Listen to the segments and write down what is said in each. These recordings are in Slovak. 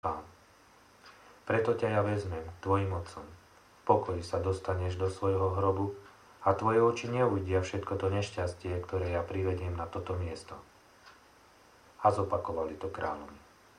Pán. Preto ťa ja vezmem, tvojim otcom. V pokoji sa dostaneš do svojho hrobu a tvoje oči neuvidia všetko to nešťastie, ktoré ja privediem na toto miesto. A zopakovali to kráľovi.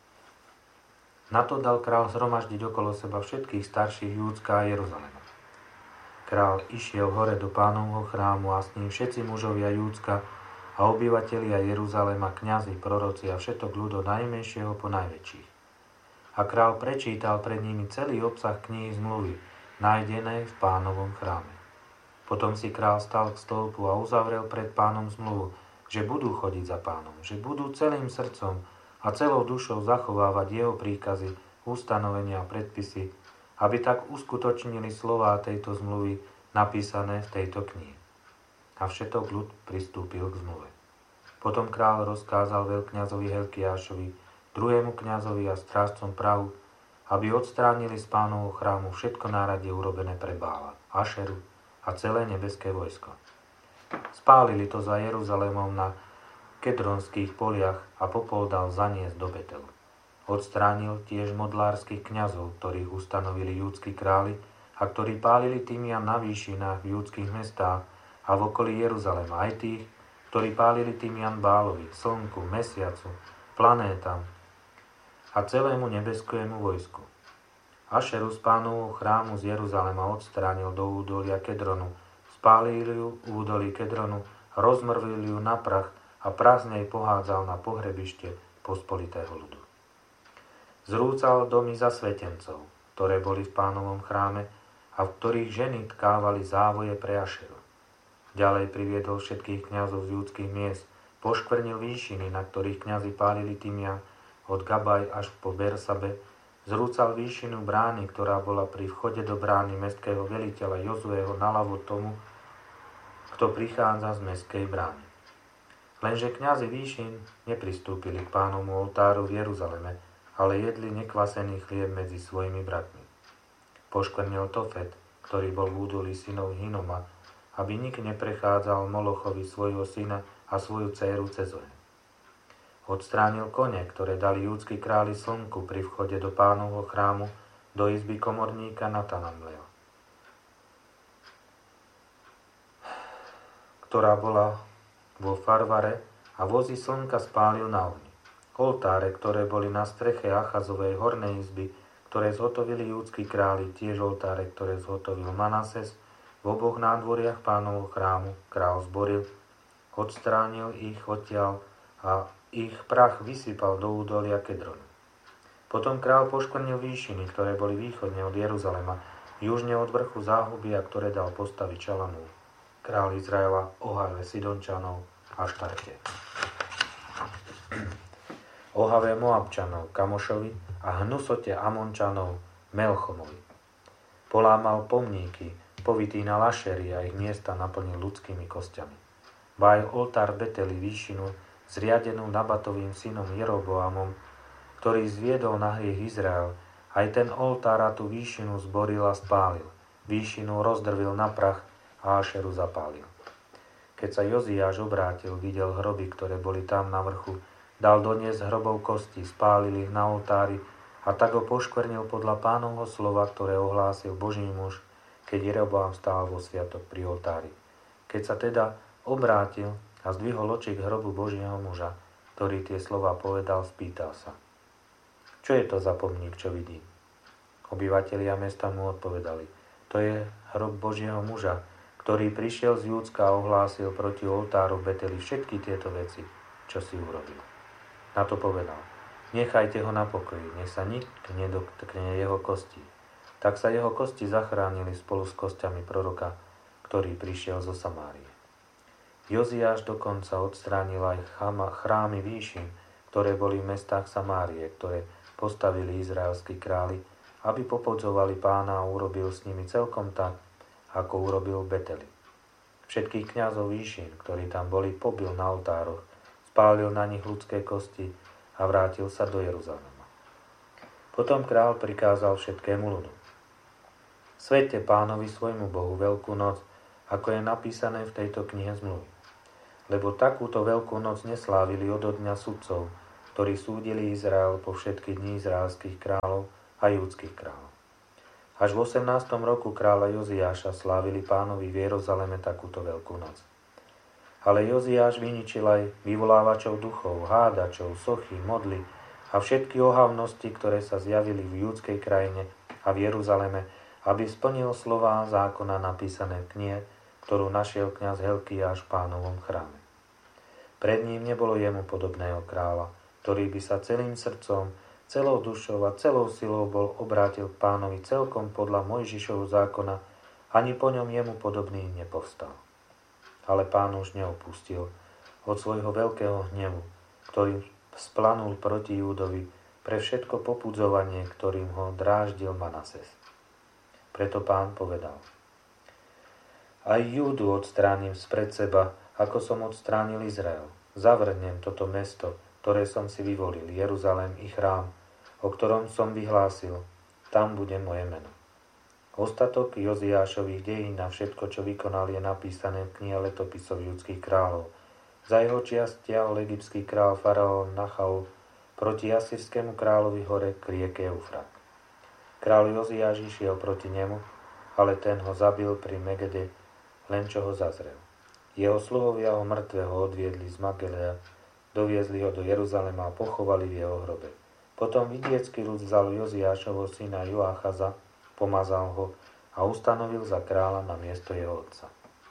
Na to dal kráľ zhromaždiť okolo seba všetkých starších Júdska a Jeruzalema. Kráľ išiel hore do Pánovho chrámu a s ním všetci mužovia Júdska a obyvatelia Jeruzalema, kňazi, proroci a všetok ľud od najmenšieho po najväčších. A kráľ prečítal pred nimi celý obsah knihy zmluvy, nájdenej v Pánovom chráme. Potom si kráľ stal k stĺpu a uzavrel pred Pánom zmluvu, že budú chodiť za Pánom, že budú celým srdcom a celou dušou zachovávať jeho príkazy, ustanovenia a predpisy, aby tak uskutočnili slová tejto zmluvy napísané v tejto knihe. A všetok ľud pristúpil k zmluve. Potom kráľ rozkázal veľkňazovi Helkiášovi, druhému kňazovi a strážcom prahu, aby odstránili z Pánovho chrámu všetko náradie urobené pre Bála, Ašeru a celé nebeské vojsko. Spálili to za Jeruzalémom na Kedronských poliach a popol dal zaniesť do Betelu. Odstránil tiež modlárskych kňazov, ktorých ustanovili júdski králi a ktorí pálili tymian na výšinách v júdskych mestách a v okolí Jeruzalema, aj tých, ktorí pálili tymian Bálovi, slnku, mesiacu, planétam a celému nebeskému vojsku. Ašeru z Pánovho chrámu z Jeruzalema odstránil do údolia Kedronu, spálil ju v údolí Kedronu, rozmrvil ju na prach a prach z nej pohádzal na pohrebište pospolitého ľudu. Zrúcal domy zasvetencov, ktoré boli v Pánovom chráme a v ktorých ženy tkávali závoje pre Ašeru. Ďalej priviedol všetkých kňazov z judských miest, poškvrnil výšiny, na ktorých kňazi pálili tymian, od Gabaj až po Bersabe, zrúcal výšinu brány, ktorá bola pri vchode do brány mestského veliteľa Jozueho naľavo tomu, kto prichádza z mestskej brány. Lenže kňazi výšin nepristúpili k Pánovmu oltáru v Jeruzaleme, ale jedli nekvasený chlieb medzi svojimi bratmi. Poškvrnil Tofet, ktorý bol v údolí synov Hinoma, aby nik neprechádzal Molochovi svojho syna a svoju dcéru cez oheň. Odstránil kone, ktoré dali júdski králi slnku pri vchode do Pánovho chrámu do izby komorníka Natanamlea, ktorá bola vo Farvare, a vozy slnka spálil na ohni. Oltáre, ktoré boli na streche Achazovej hornej izby, ktoré zhotovili júdski králi, tiež oltáre, ktoré zhotovil Manases, v oboch nádvoriach Pánovho chrámu král zboril, odstránil ich odtiaľ a ich prach vysypal do údolia Kedronu. Potom král poškvrnil výšiny, ktoré boli východne od Jeruzalema, južne od vrchu záhuby, a ktoré dal postaviť Šalamún, král Izraela, Ohave Sidončanov a Štarte. Ohave Moabčanov Kamošovi a Hnusote Amončanov Melchomovi. Polámal pomníky, povytínal Ašery a ich miesta naplnil ľudskými kostiami. Báj oltár Beteli výšinu, zriadenú Nabatovým synom Jeroboamom, ktorý zviedol na hriech Izrael, aj ten oltár a tú výšinu zboril a spálil. Výšinu rozdrvil na prach a Ašeru zapálil. Keď sa Joziáš obrátil, videl hroby, ktoré boli tam na vrchu, dal doniesť hrobov kosti, spálil ich na oltári a tak ho poškvrnil podľa Pánovho slova, ktoré ohlásil Boží muž, keď Jeroboam stál vo sviatok pri oltári. Keď sa teda obrátil a zdvihol oči k hrobu Božieho muža, ktorý tie slova povedal, spýtal sa: Čo je to za pomník, čo vidím? Obyvatelia mesta mu odpovedali: To je hrob Božieho muža, ktorý prišiel z Júdska a ohlásil proti oltáru v Beteli všetky tieto veci, čo si urobil. Na to povedal: Nechajte ho na pokoji, nech sa nik nedotkne jeho kostí. Tak sa jeho kosti zachránili spolu s kostiami proroka, ktorý prišiel zo Samárie. Joziáš dokonca odstránil aj chrámy výšin, ktoré boli v mestách Samárie, ktoré postavili izraelskí králi, aby popodzovali Pána, a urobil s nimi celkom tak, ako urobil v Beteli. Všetkých kňazov výšin, ktorí tam boli, pobil na oltároch, spálil na nich ľudské kosti a vrátil sa do Jeruzalema. Potom král prikázal všetkému ľudu: Sväťte Pánovi svojmu Bohu Veľkú noc, ako je napísané v tejto knihe zmluvy. Lebo takúto Veľkú noc neslávili odo dňa sudcov, ktorí súdili Izrael po všetky dni izraelských kráľov a júdskych kráľov. Až v 18. roku kráľa Joziáša slávili Pánovi v Jeruzaleme takúto veľkú noc. Ale Joziáš vyničil aj vyvolávačov duchov, hádačov, sochy, modly a všetky ohavnosti, ktoré sa zjavili v judskej krajine a v Jeruzaleme, aby splnil slová zákona napísané v knihe, ktorú našiel kňaz Helkiáš v Pánovom chráme. Pred ním nebolo jemu podobného kráľa, ktorý by sa celým srdcom, celou dušou a celou silou bol obrátil k Pánovi celkom podľa Mojžišovho zákona, ani po ňom jemu podobný nepovstal. Ale Pán už neopustil od svojho veľkého hnevu, ktorým splanul proti Júdovi pre všetko popudzovanie, ktorým ho dráždil Manases. Preto Pán povedal: Aj Júdu odstránim spred seba, ako som odstránil Izrael. Zavrnem toto mesto, ktoré som si vyvolil, Jeruzalém i chrám, o ktorom som vyhlásil, tam bude moje meno. Ostatok Joziášových dejín a všetko, čo vykonal, je napísané v knihe letopisov judských kráľov. Za jeho čias stiahol egyptský král faraón Nachau proti asýrskému kráľovi hore k rieke Eufrat. Král Joziáš išiel proti nemu, ale ten ho zabil pri Megede, len čo ho zazrel. Jeho sluhovia ho mŕtvého odviedli z Magelea, doviezli ho do Jeruzalema a pochovali v jeho hrobe. Potom vidiecký ľud vzal Joziášovho syna Joachaza, pomazal ho a ustanovil za kráľa na miesto jeho otca.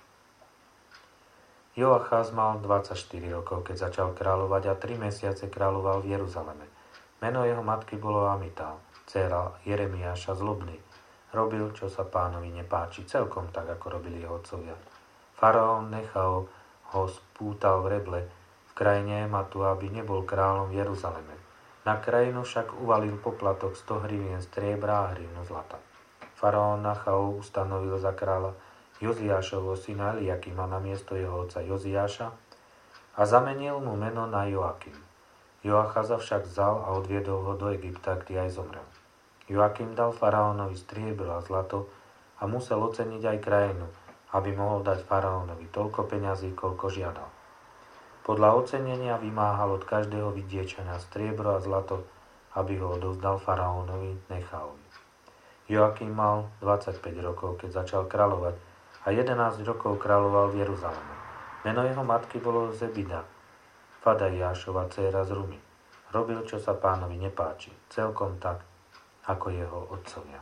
Joachaz mal 24 rokov, keď začal kráľovať a 3 mesiace kráľoval v Jeruzaleme. Meno jeho matky bolo Amital, dcéra Jeremiáša zlobný. Robil, čo sa Pánovi nepáči, celkom tak, ako robili jeho otcovia. Faraón Nechao ho spútal v Reble, v krajine Ematu, aby nebol kráľom v Jeruzaleme. Na krajinu však uvalil poplatok 100 hrivien striebra a hrivnu zlata. Faraón Nachao ustanovil za kráľa Joziášovho syna Eliakima na miesto jeho otca Joziáša a zamenil mu meno na Joakim. Joachaza však vzal a odviedol ho do Egypta, kde aj zomrel. Joakim dal faraónovi striebro a zlato a musel oceniť aj krajinu, aby mohol dať faraónovi toľko peňazí, koľko žiadal. Podľa ocenenia vymáhal od každého vidiečania striebro a zlato, aby ho odovzdal faraónovi Nechaovi. Joakim mal 25 rokov, keď začal kráľovať a 11 rokov kráľoval v Jeruzaleme. Meno jeho matky bolo Zebida, Fadaiášova dcéra z Rumy. Robil, čo sa Pánovi nepáči, celkom tak, ako jeho otcovia.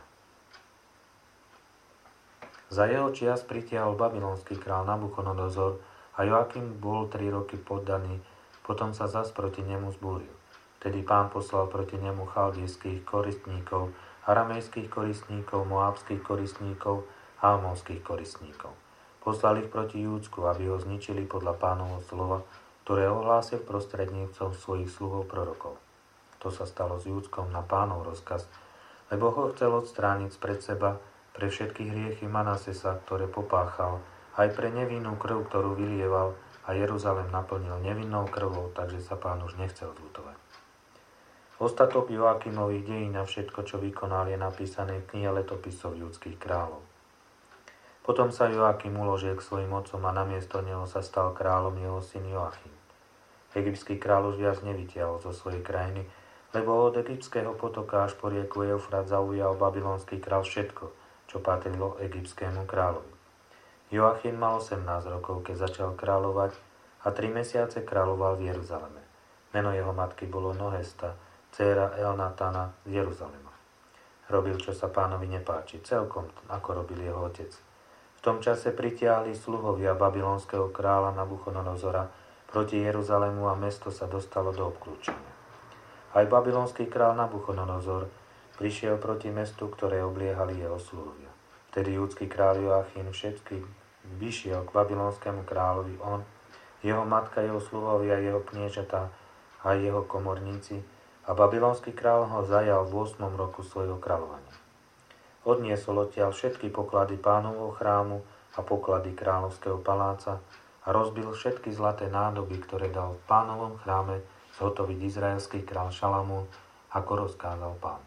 Za jeho čias pritiahol babylonský král Nabuchodonozor a Joakim bol 3 roky poddaný, potom sa zas proti nemu zbúril. Vtedy Pán poslal proti nemu chaldejských koristníkov, aramejských koristníkov, moábskych koristníkov a amonských koristníkov. Poslali ich proti Júdsku, aby ho zničili podľa Pánovho slova, ktoré ohlásil prostredníctvom svojich sluhov prorokov. To sa stalo s Júdskom na Pánov rozkaz, lebo ho chcel odstrániť spred seba pre všetky hriechy Manasesa, ktoré popáchal, aj pre nevinnú krv, ktorú vylieval, a Jeruzalém naplnil nevinnou krvou, takže sa Pán už nechcel zľutovať. Ostatok Joakimových dejín a všetko, čo vykonal, je napísané v knihe letopisov judských kráľov. Potom sa Joakim uložil k svojim otcom a namiesto neho sa stal kráľom jeho syn Joachim. Egyptský kráľ už viac nevytiahol zo svojej krajiny, lebo od egyptského potoka až po rieku Eufrat zaujal babylonský kráľ všetko, čo patrilo egyptskému kráľovi. Joachim mal 18 rokov, keď začal kráľovať a 3 mesiace kráľoval v Jeruzaleme. Meno jeho matky bolo Nohesta, dcéra Elnatana z Jeruzalema. Robil, čo sa Pánovi nepáči, celkom ako robil jeho otec. V tom čase pritiahli sluhovia babylonského kráľa Nabuchodonozora proti Jeruzalému a mesto sa dostalo do obklúčenia. Aj babylonský kráľ Nabuchodonozor prišiel proti mestu, ktoré obliehali jeho sluhovia. Vtedy judský kráľ Joachim všetky vyšiel k babylonskému kráľovi, on, jeho matka, jeho sluhovia, jeho kniežatá a jeho komorníci, a babylonský kráľ ho zajal v 8. roku svojho kráľovania. Odniesol odtiaľ všetky poklady Pánovho chrámu a poklady kráľovského paláca a rozbil všetky zlaté nádoby, ktoré dal v Pánovom chráme zhotoviť izraelský kráľ Šalamún, ako rozkázal Pán.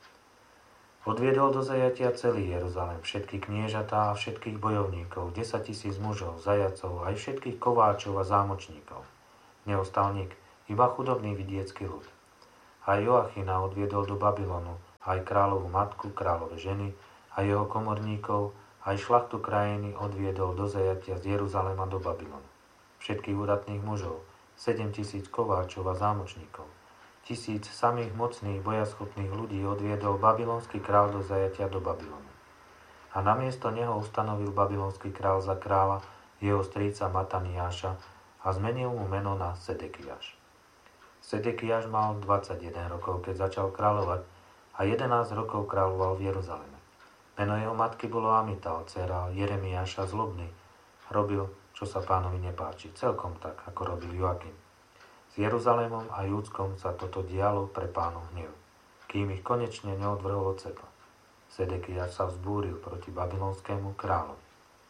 Odviedol do zajatia celý Jeruzalém, všetky kniežatá a všetkých bojovníkov, 10 000 mužov, zajacov, aj všetkých kováčov a zámočníkov. Neostal nik, iba chudobný vidiecký ľud. Aj Joachina odviedol do Babylonu, aj kráľovú matku, kráľové ženy, aj jeho komorníkov, aj šlachtu krajiny odviedol do zajatia z Jeruzalema do Babylonu. Všetkých údatných mužov, 7,000 kováčov a zámočníkov, 1,000 samých mocných bojaschopných ľudí odviedol babylonský kráľ do zajatia do Babylonu. A namiesto neho ustanovil babylonský kráľ za kráľa jeho strýca Mataniáša a zmenil mu meno na Sedekiáš. Sedekiáš mal 21 rokov, keď začal kráľovať a 11 rokov kráľoval v Jeruzaleme. Meno jeho matky bolo Amital, dcéra Jeremiáša zlobný. Robil, čo sa pánovi nepáči, celkom tak, ako robil Joakim. S Jeruzalémom a Júdskom sa toto dialo pre pánov hnev, kým ich konečne neodvrhol od seba. Sedekiáš sa vzbúril proti babylonskému kráľovi.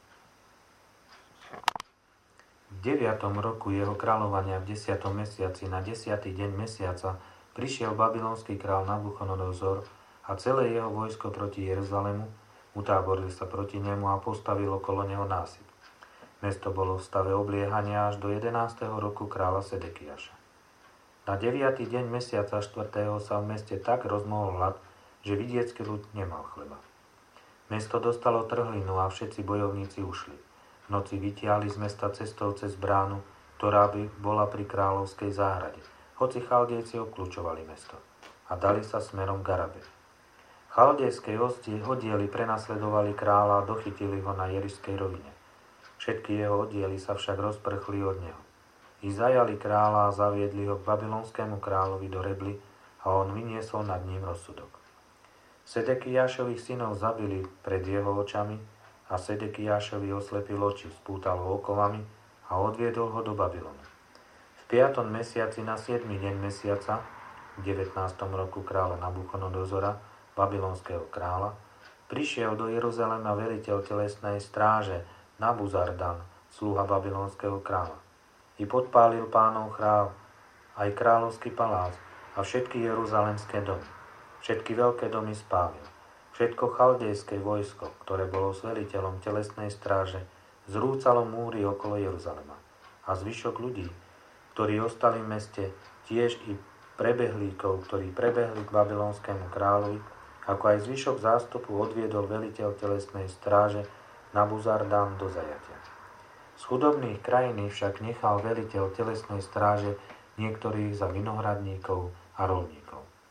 V 9. roku jeho kráľovania v 10. mesiaci na 10. deň mesiaca prišiel babylonský kráľ Nabuchodonozor a celé jeho vojsko proti Jeruzalému, utáboril sa proti nemu a postavil okolo neho násyp. Mesto bolo v stave obliehania až do 11. roku kráľa Sedekiáša. Na 9. deň mesiaca 4. sa v meste tak rozmohol hlad, že vidiecký ľud nemal chleba. Mesto dostalo trhlinu a všetci bojovníci ušli. V noci vytiahli z mesta cestou cez bránu, ktorá by bola pri kráľovskej záhrade, hoci Chaldejci obklúčovali mesto, a dali sa smerom k Arabe. Chaldejské oddiely prenasledovali kráľa a dochytili ho na Jerišskej rovine. Všetky jeho oddiely sa však rozprchli od neho. I zajali kráľa a zaviedli ho k babylonskému kráľovi do Rebly a on vyniesol nad ním rozsudok. Sedekiášových synov zabili pred jeho očami a Sedekiášovi oslepil oči, spútal ho okovami a odviedol ho do Babylonu. V 5. mesiaci na 7. deň mesiaca, v 19. roku kráľa Nabuchodonozora, babylonského kráľa, prišiel do Jeruzalema veliteľ telesnej stráže Nabuzardan, sluha babylonského kráľa. I podpálil pánov chrám, aj kráľovský palác a všetky jeruzalemské domy. Všetky veľké domy spálil. Všetko chaldejské vojsko, ktoré bolo s veliteľom telesnej stráže, zrúcalo múry okolo Jeruzalema. A zvyšok ľudí, ktorí ostali v meste, tiež i prebehlíkov, ktorí prebehli k babylonskému kráľovi, ako aj zvyšok zástupu odviedol veliteľ telesnej stráže Nabuzardan do zajatia. Z chudobných krajín však nechal veliteľ telesnej stráže niektorých za vinohradníkov a roľníkov.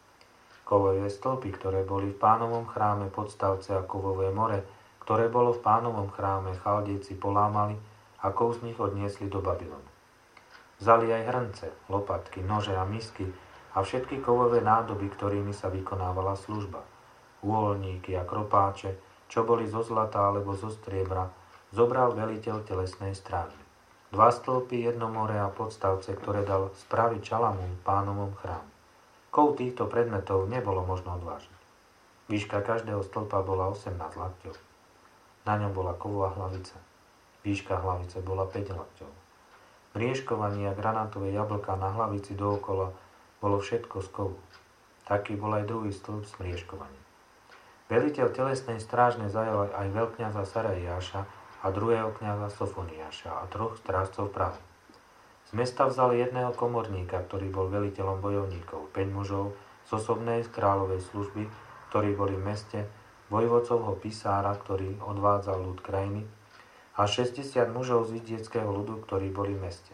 Kovové stĺpy, ktoré boli v pánovom chráme podstavce a kovové more, ktoré bolo v pánovom chráme, Chaldejci polámali a kov z nich odniesli do Babylonu. Vzali aj hrnce, lopatky, nože a misky a všetky kovové nádoby, ktorými sa vykonávala služba. Uholníky a kropáče, čo boli zo zlata alebo zo striebra, zobral veliteľ telesnej stráže. 2 stĺpy, 1 more a podstavce, ktoré dal spraviť Šalamún v pánovom chráme. Kov týchto predmetov nebolo možno odvážiť. Výška každého stĺpa bola 18 lakťov. Na ňom bola kovová hlavica. Výška hlavice bola 5 lakťov. Mriežkovanie a granátové jablká na hlavici dookola bolo všetko z kovu. Taký bol aj druhý stĺp s mriežkovaním. Veliteľ telesnej strážne zajal aj veľkňaza Sarajáša a druhého kňaza Sofoniáša a 3 strážcov práva. Z mesta vzali jedného komorníka, ktorý bol veliteľom bojovníkov, 5 mužov z osobnej kráľovej služby, ktorí boli v meste, vojvodcovho pisára, ktorý odvádzal ľud krajiny, a 60 mužov z vidieckého ľudu, ktorí boli v meste.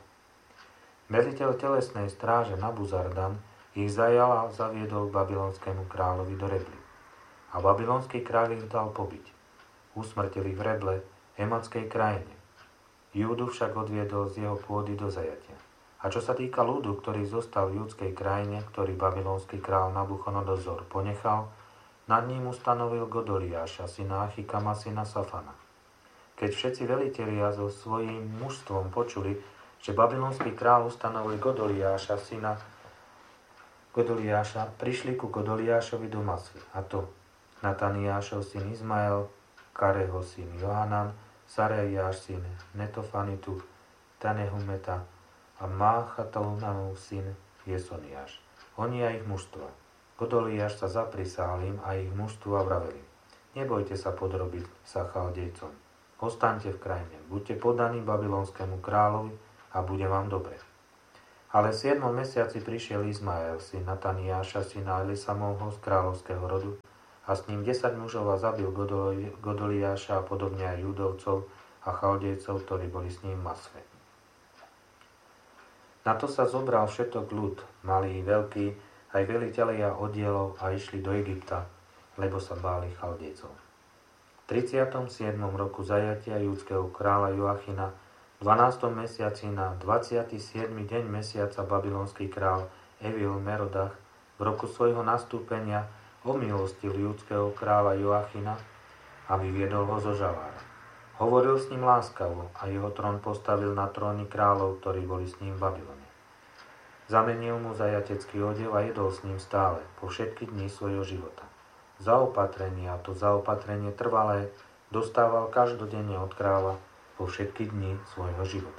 Veliteľ telesnej stráže Nabuzardan ich zajal a zaviedol k babylonskému kráľovi do Rebly. A babylonský kráľ ich dal pobiť. Usmrtili v Reble, Ematskej krajine. Júdu však odviedol z jeho pôdy do zajatia. A čo sa týka ľudu, ktorý zostal v judskej krajine, ktorý babylonský král Nabuchodonozor ponechal, nad ním ustanovil Godoliáša, syna Achikama, syna Safana. Keď všetci velitelia so svojím mužstvom počuli, že babylonský král ustanovil Godoliáša, syna Godoliáša, prišli ku Godoliášovi do Masvy, a to Nataniášov syn Izmael, Kareho syn Johanan, Sarajáš syn Netofanitu, Tanehumeta a Máchatovnanov syn Jesoniáš. Oni a ich mužstva. Godoliáš sa zaprisahal im a ich mužstvu a vraveli: Nebojte sa podrobiť sa Chaldejcom. Ostaňte v krajine, buďte podaní babylonskému kráľovi a bude vám dobre. Ale v 7. mesiaci prišiel Izmael, syn Nataniáša, syna Elisamovho z kráľovského rodu, a s ním 10 mužov a zabil Godoliáša a podobne aj Judovcov a Chaldejcov, ktorí boli s ním v Masve. Na to sa zobral všetok ľud, malý, veľký, aj velitelia oddielov a išli do Egypta, lebo sa báli Chaldejcov. V 37. roku zajatia judského kráľa Joachina, v 12. mesiaci na 27. deň mesiaca babylonský král Evil Merodach v roku svojho nastúpenia omilostil judského kráľa Joachina a vyviedol ho zo žalára. Hovoril s ním láskavo a jeho trón postavil na tróny kráľov, ktorí boli s ním v Babylone. Zamenil mu zajatecký odev a jedol s ním stále, po všetky dni svojho života. Zaopatrenie, a to zaopatrenie trvalé, dostával každodenne od kráľa po všetky dni svojho života.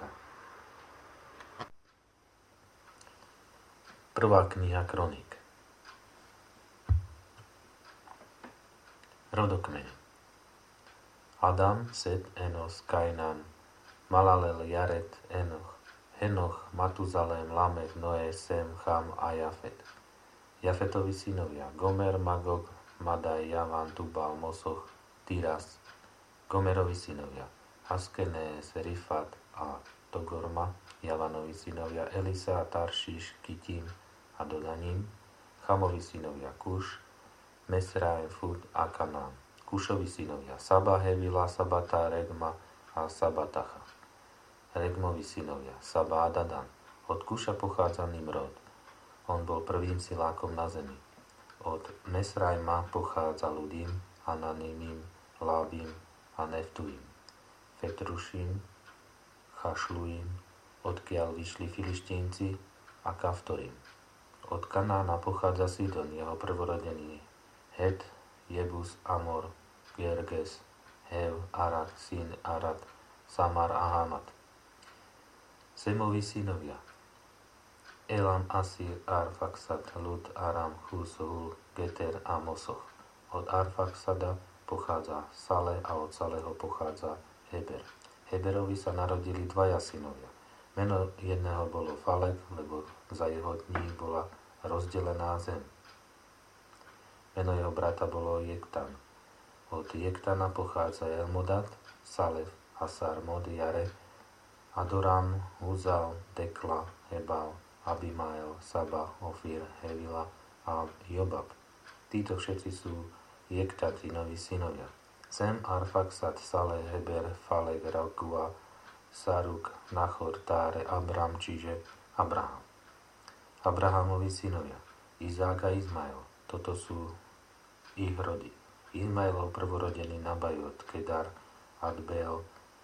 Prvá kniha Kroník. Rodokmeň. Adam, Set, Enos, Kainan, Malalel, Jared, Enoch, Henoch, Matuzalém, Lamed, Noé, Sem, Cham a Jafet. Jafetovi synovia Gomer, Magog, Madaj, Javan, Tubal, Mosoch, Tiras. Gomerovi synovia Askenes, Rifat a Togorma. Javanovi synovia Elisa, Taršiš, Kitim a Dodaním. Chamovi synovia Kuš, Mesraim, Fud a Kanán. Kušovi synovia Saba, Hevila, Sabata, Regma a Sabatacha. Regmovi synovia Saba a Dadan. Od Kuša pochádza Nimrod. On bol prvým silákom na zemi. Od Mesraima pochádza Ludim, Ananimim, Lábim a Neftuim. Fetrušim, Chašluim, odkiaľ vyšli Filištínci, a Kaftorim. Od Kanána pochádza Sidon, jeho prvorodený. Het, Jebus, Amor, Gerges, Hev, Arad, syn Arad, Samar a Hamat. Semovi synovia Elam, Asir, Arfaksad, Lud, Aram, Chus, Hul, Geter a Mosoch. Od Arfaksada pochádza Sale a od Saleho pochádza Heber. Heberovi sa narodili dvaja synovia. Meno jedného bolo Falek, lebo za jeho dní bola rozdelená zem. Meno jeho brata bolo Jektan. Od Jektana pochádza Elmodat, Salef, Asar, Mod, Jare, Adoram, Uzal, Dekla, Hebal, Abimael, Saba, Ofir, Hevila a Jobab. Títo všetci sú Jektatinovi synovia. Sem, Arfaksad, Saleh, Heber, Falek, Rakua, Saruk, Nachor, Táre, Abram, čiže Abraham. Abrahamovi synovia Izák a Izmael. Toto sú ich rody. Izmaelov prvorodený Nabajot, Kedar, Adbeel,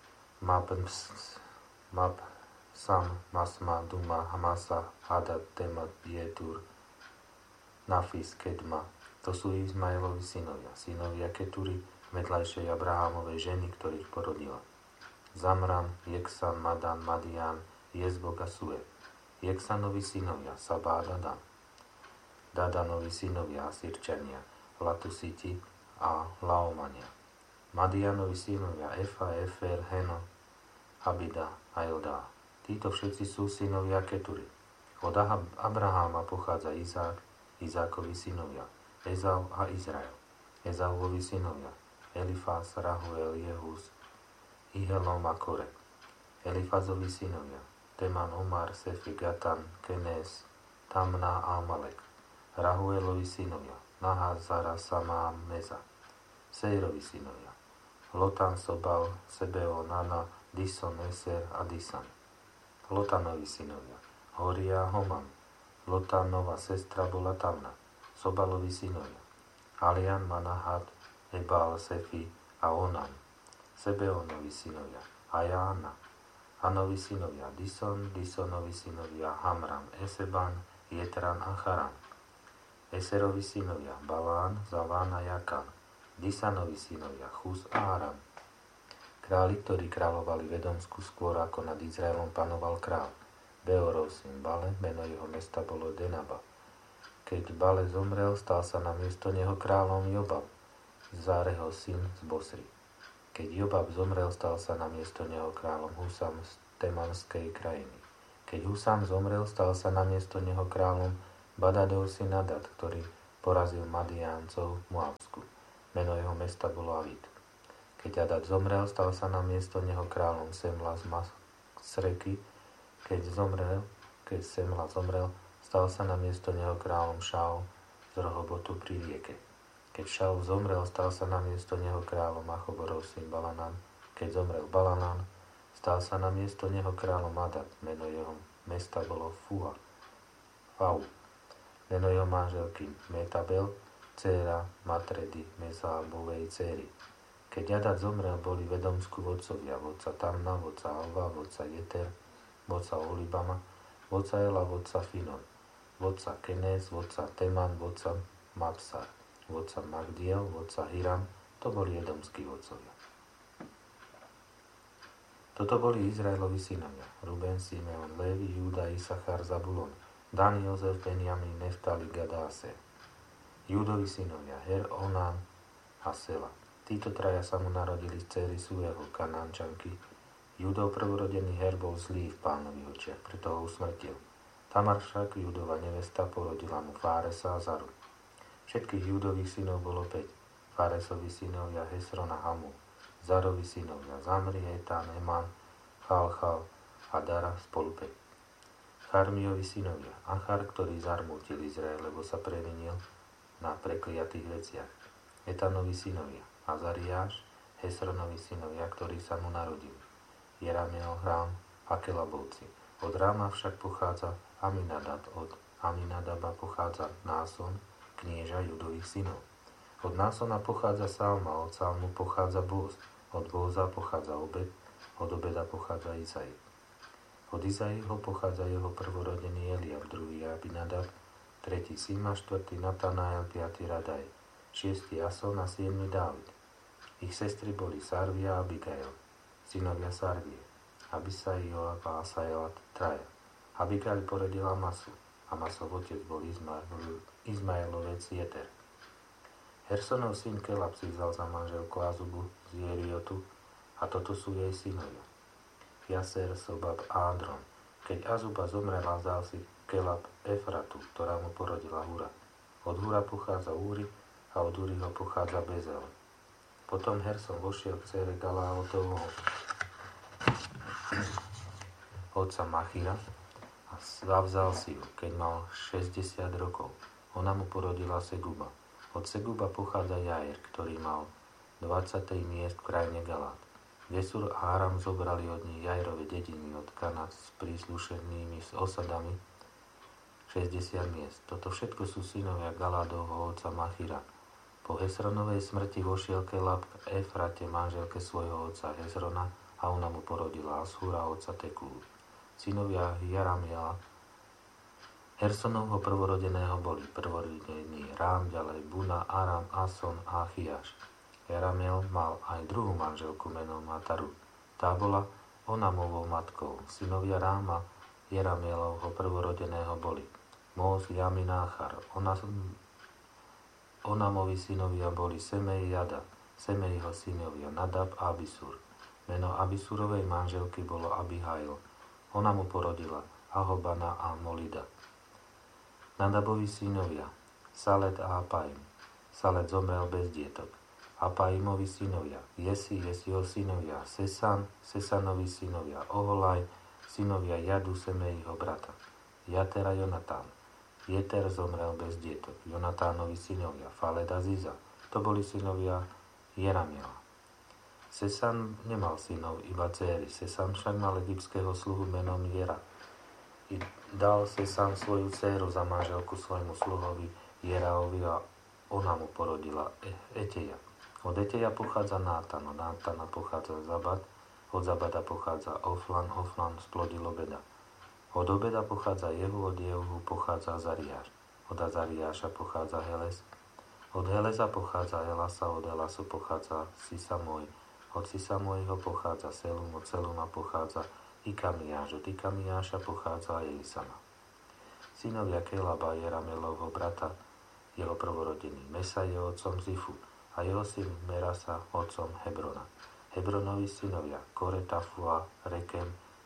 Mab, Sam, Masma, Duma, Hamasa, Hadad, Temat, Jetur, Nafis, Kedma. To sú Izmaelovi synovia Keturi, vedľajšej Abrahámovej ženy, ktorých porodila. Zamram, Jeksan, Madan, Madian, Jezbok a Sue. Jeksanovi synovia Saba a Dadan. Dadanovi synovia Asirčania, Latusiti a Laomania. Madianovi synovia Efa, Efer, Heno, Abida a Eldá. Títo všetci sú synovia Keturi. Od Abraháma pochádza Izák, Izákovi synovia Ezau a Izrael. Ezauvovi synovia Elifás, Rahuel, Jehús, Ihelom a Kore. Elifazovi synovia Teman, Omar, Sefi, Gatan, Kenes, Tamna a Amalek. Rahuelovi synovia Nahaz, Zara, Sama a Meza. Sejrovi synovia Lotan, Sobal, Sebeo, Nana, Dison, Eser a Disan. Lotanovi synovia Horia a Homan. Lotanova sestra bola Tamna. Sobalovi synovia Alian, Manahat, Ebal, Sefi a Onan. Sebeonovi synovia Aja, Anna. Anovi synovia Dison, Disonovi synovia Hamram, Eseban, Jetran a Charan. Eserovi synovia Balán, Zaván a Jakan. Disanovi synovia Chus a Aram. Králi, ktorí kráľovali v Edomsku skôr ako nad Izraelom panoval král. Beorov syn Bale, meno jeho mesta bolo Denaba. Keď Bale zomrel, stal sa namiesto neho kráľom Jobab, Záreho syn z Bosry. Keď Jobab zomrel, stal sa namiesto neho kráľom Husam z Temanskej krajiny. Keď Husam zomrel, stal sa namiesto neho kráľom Badadov syn Hadad, ktorý porazil Madiáncov v Moabsku. Meno jeho mesta bolo Avit. Keď Hadad zomrel, stal sa namiesto neho kráľom Semla z Masreky. Keď Semla zomrel, stal sa namiesto neho kráľom Šaul z Rehobotu pri rieke. Keď Šaul zomrel, stal sa namiesto neho kráľom Achoborov syn Balanan. Keď zomrel Balanan, stal sa namiesto neho kráľom Hadad. Meno jeho mesta bolo Fau. Meno jeho manželky Metabel, dcéra Matredy, Mezábovej dcéry. Keď Hadad zomrel, boli v Edomsku vodcovia, vodca Tamna, vodca Alva, vodca Jeter, vodca Olibama, vodca Ela, vodca Finon, vodca Kenés, vodca Teman, vodca Mapsar, vodca Magdiel, vodca Hiram, to boli edomskí vodcovia. Toto boli Izraelovi synovia, Ruben, Simeon, Lévi, Júda, Isachar, Zabulon, Dan, Jozef, Benjamin, Neftali, Gad a Aser. Júdovi synovia, Her, Onán a Sela. Títo traja sa mu narodili z dcery Sujeho, Kanánčanky. Júdov prvorodený Her bol zlý v Pánových očiach, preto ho usmrtil. Tamar však, Júdova nevesta, porodila mu Fáresa a Zaru. Všetkých Júdových synov bolo 5. Fáresovi synovia Hesron a Hamul. Zarovi synovia Zamri, Etán, Eman, Chalchal a Dara spolu 5. Charmiovi synovia Achar, ktorý zarmútil Izrael, lebo sa previnil na prekliatých veciach. Etanovi synovia Azariáš, Hesronovi synovia, ktorí sa mu narodili. Jeramiel, Rám a Kelabovci. Od Ráma však pochádza Aminadab, od Aminadaba pochádza Náson, knieža Judových synov. Od Násona pochádza Salma, od Salmu pochádza Bóz, od Bóza pochádza Obed, od Obeda pochádza Izai. Od Izaiho pochádza jeho prvorodený Eliab, druhý Abinadab, tretí Sima, štvrtý Natanael, piatý Radaj, šiestý Ason a siedmy Dávid. Ich sestry boli Sarvia a Abigail, synovia Sarvie, Abisai, Joab a Asael traja. Abigail porodila Amasu, Amasov otec bol Izmaelovec Jeter. Hersonov syn Kelab si vzal za manželku Azubu z Jeriotu a toto sú jej synovia. Jaser, Sobab a Adron. Keď Azuba zomrela, vzal si Kelab Efratu, ktorá mu porodila Hura. Od Hura pochádza Úri a od Úriho pochádza Bezel. Potom Herson vošiel k dcére Galaotovho otca Machira a zavzal si ju, keď mal 60 rokov. Ona mu porodila Seguba. Od Seguba pochádza Jair, ktorý mal 20. miest v krajine Galát. Jesur a Aram zobrali od nich Jairove dediny od Kanát s príslušenými osadami 60 miest. Toto všetko sú synovia Galádovho otca Machira. Po Hesronovej smrti vošiel Kelab k Efrate, manželke svojho otca Hezrona, a ona mu porodila Ashúra, otca Tekúr. Synovia Jaramiela Hersonovho prvorodeného boli prvorodený Rám, ďalej Buna, Aram, Ason a Achiaš. Jaramiel mal aj druhú manželku menom Mataru. Tá bola Onamovou matkou. Synovia Ráma Jeramielovho prvorodeného boli Móz, Jamin a Achar. Onamovi synovia boli Semej, Jada. Semejho synovia Nadab a Abisur. Meno Abisurovej manželky bolo Abihail. Ona mu porodila Ahobana a Molida. Nadabovi synovia Salet a Apaim. Salet zomrel bez dietok. Apaimovi synovia Jesi, Jesiho synovia Sesan, Sesanovi synovia Oholaj, synovia Jadu, Semejho brata. Jater a Jonatán. Jeter zomrel bez dietok. Jonatánovi synovia Faled a Ziza. To boli synovia Jeramiela. Sesan nemal synov, iba dcéry. Sesan však mal egyptského sluhu menom Jera. I dal Sesan svoju dcéru za manželku svojmu sluhovi Jeraovi a ona mu porodila Eteja. Od Eteja pochádza Nátan, od Nátana pochádza Zabad, od Zabada pochádza Oflan, Oflan splodil Obeda. Od Obeda pochádza Jehu, od Jehu pochádza Azariáš. Od Azariáša pochádza Heles, od Heleza pochádza Elasa, od Elasu pochádza Sisamoj, od Sisamojho pochádza Selum, od Seluma pochádza Ikamiáš, od Ikamiáša pochádza Elisama. Synovia Kelaba, Jeramelovho brata, jeho prvorodený Mesa je otcom Zifu a jeho syn Merasa otcom Hebrona. Hebronovi synovia Kore, Tafua, Rekem,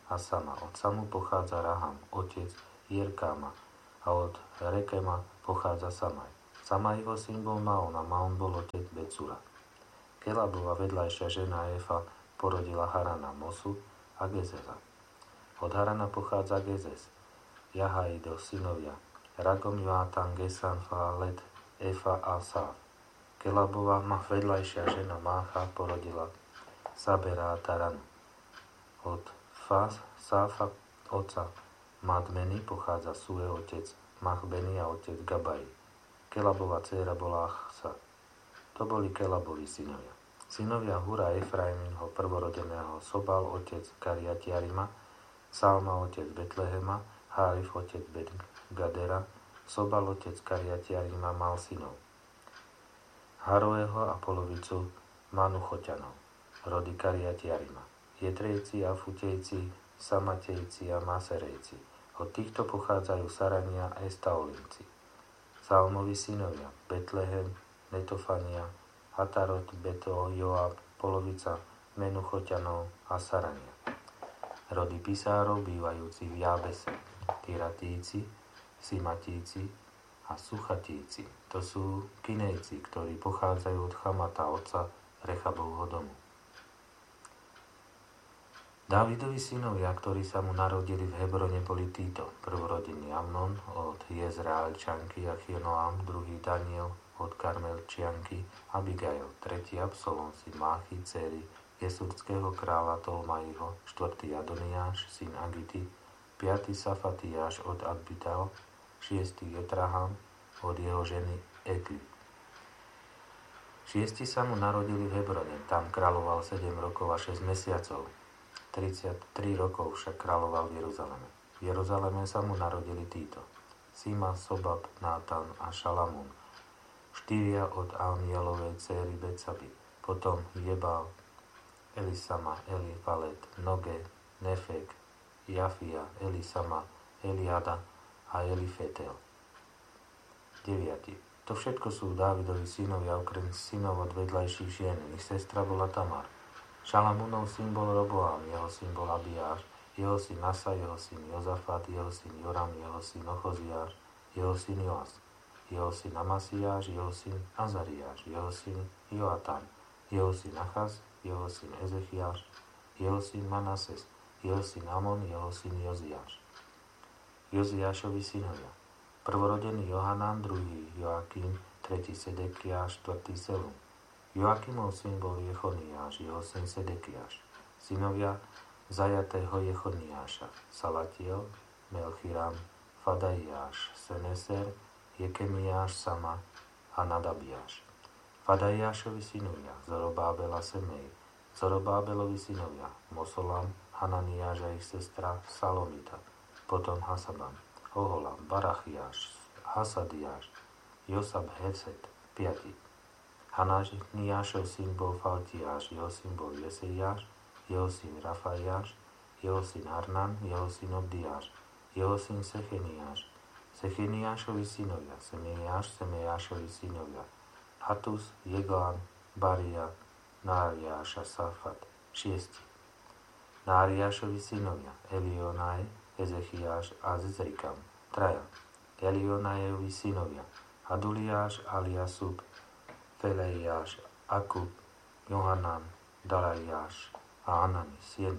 a Sama. Od Samu pochádza Raham, otec Jerkáma, a od Rekema pochádza Samaj. Samajho syn bol Maon a Maon bol otec Becura. Kelabova vedľajšia žena Efa porodila Harana, Mosu a Gezeza. Od Harana pochádza Gezes, Jahaido synovia, Ragom, Joatan, Gesan, Falet, Efa a Sáv. Kelabova vedľajšia žena Mácha porodila Sabera a Taranu. Od Sáfa otca Madmeny pochádza Sue, otec Machbeny a otec Gabai. Kelabova dcéra bola Achsa. To boli Kelabovi synovia. Synovia Hura Efraiminho prvorodeného, Sobal otec Kariatiarima, Salma otec Betlehema, Hárif otec Bet-Gadera, Sobal otec Kariatiarima mal synov Haroeho a polovicu Manuchoťanov, rody Kariatiarima, Jetrejci a Futejci, Samatejci a Maserejci. Od týchto pochádzajú Sarania a Estaolinci. Salmovi synovia Betlehem, Netofania, Atarot, Beto, Joab, polovica Menuchoťanov a Sarania. Rody Pisárov bývajúci v Jábese, Tiratíci, Simatíci a Suchatíci. To sú Kinejci, ktorí pochádzajú od Chamata, otca Rechabovho domu. Dávidovi synovia, ktorí sa mu narodili v Hebrone, boli títo. Prvorodený Amnon od Jezreelčanky Achinoam, druhý Daniel od Karmelčianky Abigail, tretí Absalom, syn Máchy, dcéry Jesurdského kráľa Tolmaiho, štvrtý Adoniáš, syn Agity, piatý Safatiáš od Adbital, šiestý Jetraham od jeho ženy Egli. Šiesti sa mu narodili v Hebrone, tam kráľoval 7 rokov a 6 mesiacov. 33 rokov však kráľoval v Jeruzaleme. V Jeruzaleme sa mu narodili títo: Sima, Sobab, Nátan a Šalamún, 4 od Almielovej dcéry Betsaby, potom Jebal, Elisama, Elifalet, Noge, Nefek, Jafia, Elisama, Eliada a Elifetel. 9. To všetko sú Dávidovi synovia, okrem synov od vedľajších žien. Ich sestra bola Tamar. Šalamúnov syn bol Roboám, jeho syn bol Abiáš, jeho syn Asa, jeho syn Jozafat, jeho syn Joram, jeho syn Ochoziáš, jeho syn Joas, jeho syn Amasiáš, jeho syn Azariáš, jeho syn Joatan, jeho syn Achaz, jeho syn Ezechiáš, jeho syn Manases, jeho syn Amon, jeho syn Joziáš. Joziášovi synovia: prvorodený Johanan, druhý Joakim, tretí Sedekiáš, štvrtý Selum. Joakimov syn bol Jechoniáš, jeho syn Sedekiáš. Synovia zajatého Jechoniáša: Salatiel, Melchiram, Fadaiáš, Seneser, Jekemiáš, Sama a Nadabiáš. Fadaiášovi synovia: Zorobábel a Semej. Zorobábelovi synovia: Mosolam, Hananiáš a ich sestra Salomita, potom Hasaban, Oholam, Barachiáš, Hasadiáš, Josab, Heset, 5. Hananiášov syn bol Faltiáš, jeho syn bol Jeseiáš, jeho syn Rafaiáš, jeho syn Arnan, jeho syn Obdiáš, jeho syn Secheniáš. Secheniášovi synovia: Semeiáš, Semeiášovi synovia: Hatus, Jeglán, Baria, Náriáš a Safat, 6. Náriášovi synovia: Elionaj, Ezechiáš a Zezrikam, 3. Elionajevi synovia: Aduliáš, Aliasub, Feleiáš, Akub, Johanan, Dalaiáš a Anani, 7.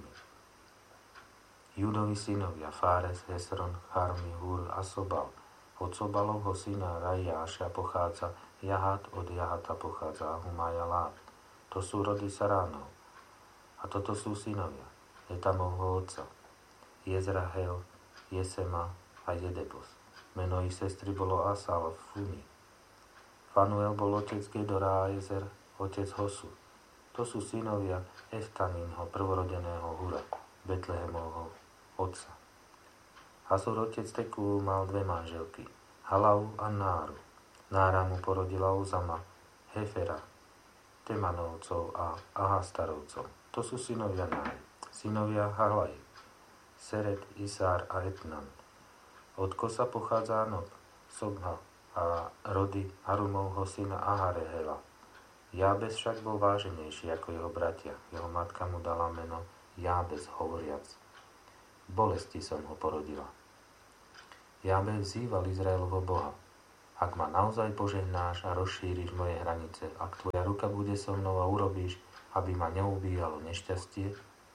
Judovi synovia: Fáres, Hesron, Charmi, Hur a Sobal. Od Sobalovho syna Raiáša pochádza Jahat, od Jahata pochádza Ahumaj a Lát. To sú rody Saránov. A toto sú synovia Etamovho otca: Jezrahel, Jesema a Jedebos. Meno ich sestry bolo Asal v Funi. Fanuel bol otec Gedora a Ezer, otec Hosu. To sú synovia Eftaninho, prvorodeného Hura, Betlehemovho otca. Hasur, otec Teku, mal 2 manželky, Halau a Náru. Nára mu porodila Uzama, Hefera, Temanovcov a Ahastarovcov. To sú synovia Náry. Synovia Halaj, Seret, Isár a Etnan. Od Kosa pochádza Anob, Sobha a rody Harumovho syna Aharehela. Jábez však bol váženejší ako jeho bratia. Jeho matka mu dala meno Jábez, hovoriac: v bolesti som ho porodila. Jábe vzýval Izraelovo Boha. Ak ma naozaj požehnáš a rozšíriš moje hranice, ak tvoja ruka bude so mnou a urobíš, aby ma neubíjalo nešťastie,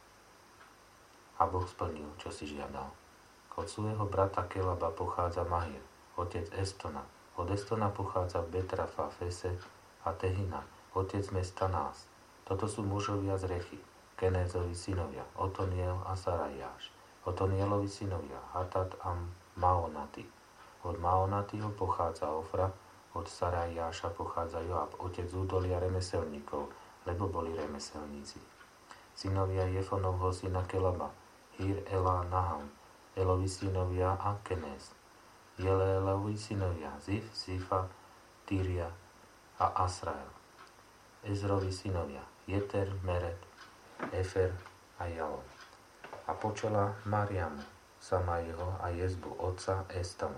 a Boh splnil, čo si žiadal. Od svojho brata Kelaba pochádza Mahir, otec Estona. Od Estona pochádza Betrafa, Fese a Tehina, otec mesta Nás. Toto sú mužovia z Rechy, Kenézovi synovia, Otoniel a Sarajáš. Otonielovi synovia, Hatat a Maonati. Od Maonatiho pochádza Ofra, od Sarajáša pochádza Joab, otec údolia remeselníkov, lebo boli remeselníci. Synovia Jefonovho syna Kelaba, Hir, Ela, Naham, Elovi synovia a Kenez. Jeleelovi synovia, Zif, Zifa, Tyria a Asrael. Ezrovi synovia, Jeter, Meret, Efer a Jalon. A počala Mariamu, sama jeho a Jezbu, otca Estama.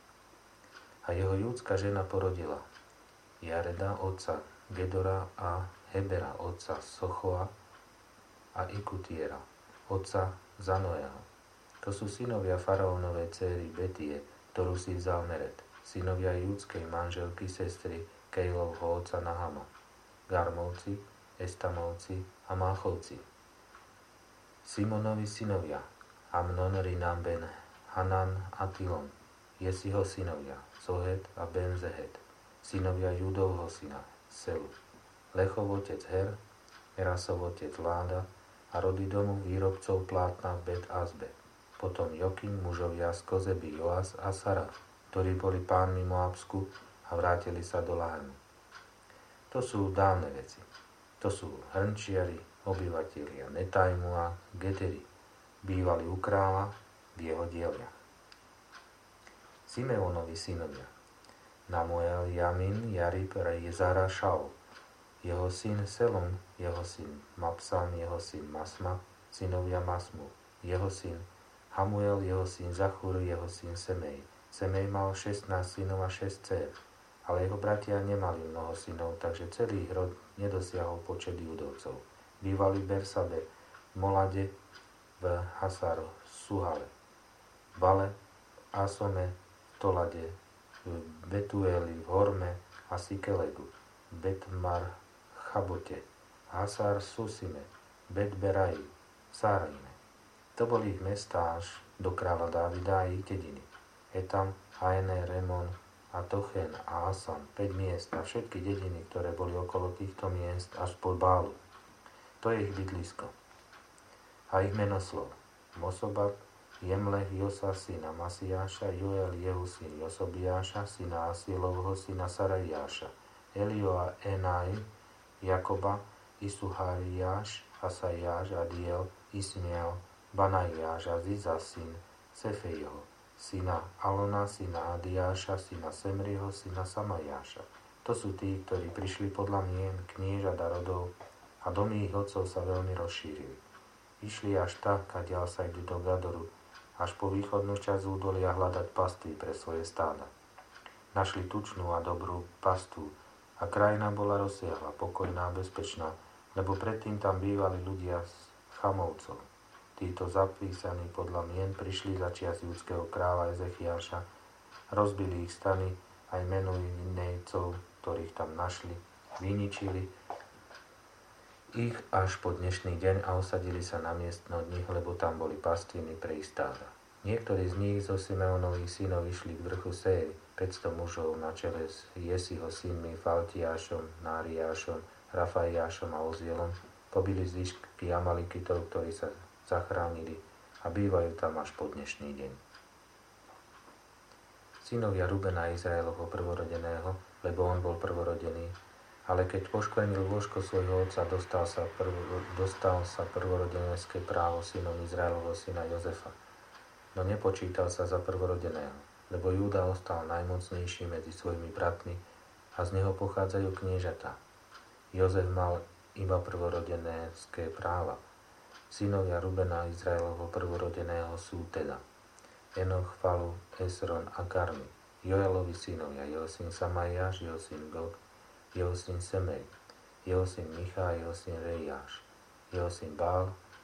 A jeho júdska žena porodila Jareda, otca Gedora a Hebera, otca Sochoa a Ikutiera, otca Zanoeho. To sú synovia faraónovej dcéry Betie, ktorú si vzal Meret, synovia júdskej manželky sestry Kejlovho otca Nahama, Garmovci, Estamovci a Máchovci. Simonovi synovia, Amnon, Rinam, Ben, Hanan a Tilon, Jesiho synovia, Zohet a Ben Zehet, synovia Judovho syna, Selu, Lechov otec Her, Erasov otec Láda a rody domu výrobcov plátna Bet Azbe. Potom Jokim, mužovia z Kozeby, Joas a Sara, ktorí boli pánmi Moabsku a vrátili sa do Lahemu. To sú dávne veci. To sú hrnčiari, obyvatelia Netajmu a Gederi, bývali u kráľa v jeho dielniach. Simeonovi synovia, Namuel, Jamin, Jarib, Jezara, Šaul, jeho syn Selom, jeho syn Mapsam, jeho syn Masma, synovia Masmu, jeho syn Hamuel, jeho syn Zachur, jeho syn Semej. Semej mal 16 synov a 6 dcér, ale jeho bratia nemali mnoho synov, takže celý rod nedosiahol počet judovcov. Bývali v Bersabe, v Molade, v Hasaro, Suhale, v Bale, Asome, v Tolade, v Betueli, v Horme a Sikelegu, Betmar, Chabote, Hasar, Susime, Betberaji, Sárime. To boli ich mestá až do kráľa Dávida a ich dediny. Etam, Haene, Remon a Tochen a Asan, 5 miest a všetky dediny, ktoré boli okolo týchto miest až pod Bálu. To je ich bydlisko. A ich menoslov. Mosobat, Jemlech, Josar, syna Masiáša, Joel, jeho syn Josobiáša, syna Asielovho, syna Sarajáša, Elio a Enai, Jakoba, Isuhariáš, Hasajáš, Adiel, Ismiel, Banajáš a Ziza, syn Sefejho, syna Alona, syna Adiáša, syna Semriho, syna Samajáša. To sú tí, ktorí prišli podľa mien, kniež a darodov a domy ich otcov sa veľmi rozšírili. Išli až tak, kadiaľ sa idú do Gadoru, až po východnú časť údolia hľadať pastvy pre svoje stáda. Našli tučnú a dobrú pastu a krajina bola rozsiahla, pokojná a bezpečná, lebo predtým tam bývali ľudia z Chamovcov. Títo zapísaní podľa mien prišli za čias judského kráľa Ezechiáša, rozbili ich stany aj Menujnejcov, ktorých tam našli, vyničili ich až po dnešný deň a osadili sa na miesto od nich, lebo tam boli pastviny pre ich stáda. Niektorí z nich zo Simeonových synov išli k vrchu Séry, 500 mužov na čele s Jesiho synmi Faltiášom, Náriášom, Rafaiášom a Ozielom, pobili zvyšky Amalikitov, ktorí sa zachránili a bývajú tam až po dnešný deň. Synovia Rubena Izraelovho prvorodeného, lebo on bol prvorodený, ale keď poškvrnil lôžko svojho otca, dostal sa prvorodenecké právo synom Izraelovho syna Jozefa, no nepočítal sa za prvorodeného, lebo Júda ostal najmocnejší medzi svojimi bratmi a z neho pochádzajú kniežatá. Jozef mal iba prvorodenecké práva. Synovia Rubena Izraelovho prvorodeného sú teda Enoch, Falu, Esron a Karmi, Joelovi synovia, jeho syn Samajáš, jeho syn Gog, jeho syn Semej, jeho syn Micha, jeho syn Rejáš, jeho syn Bál,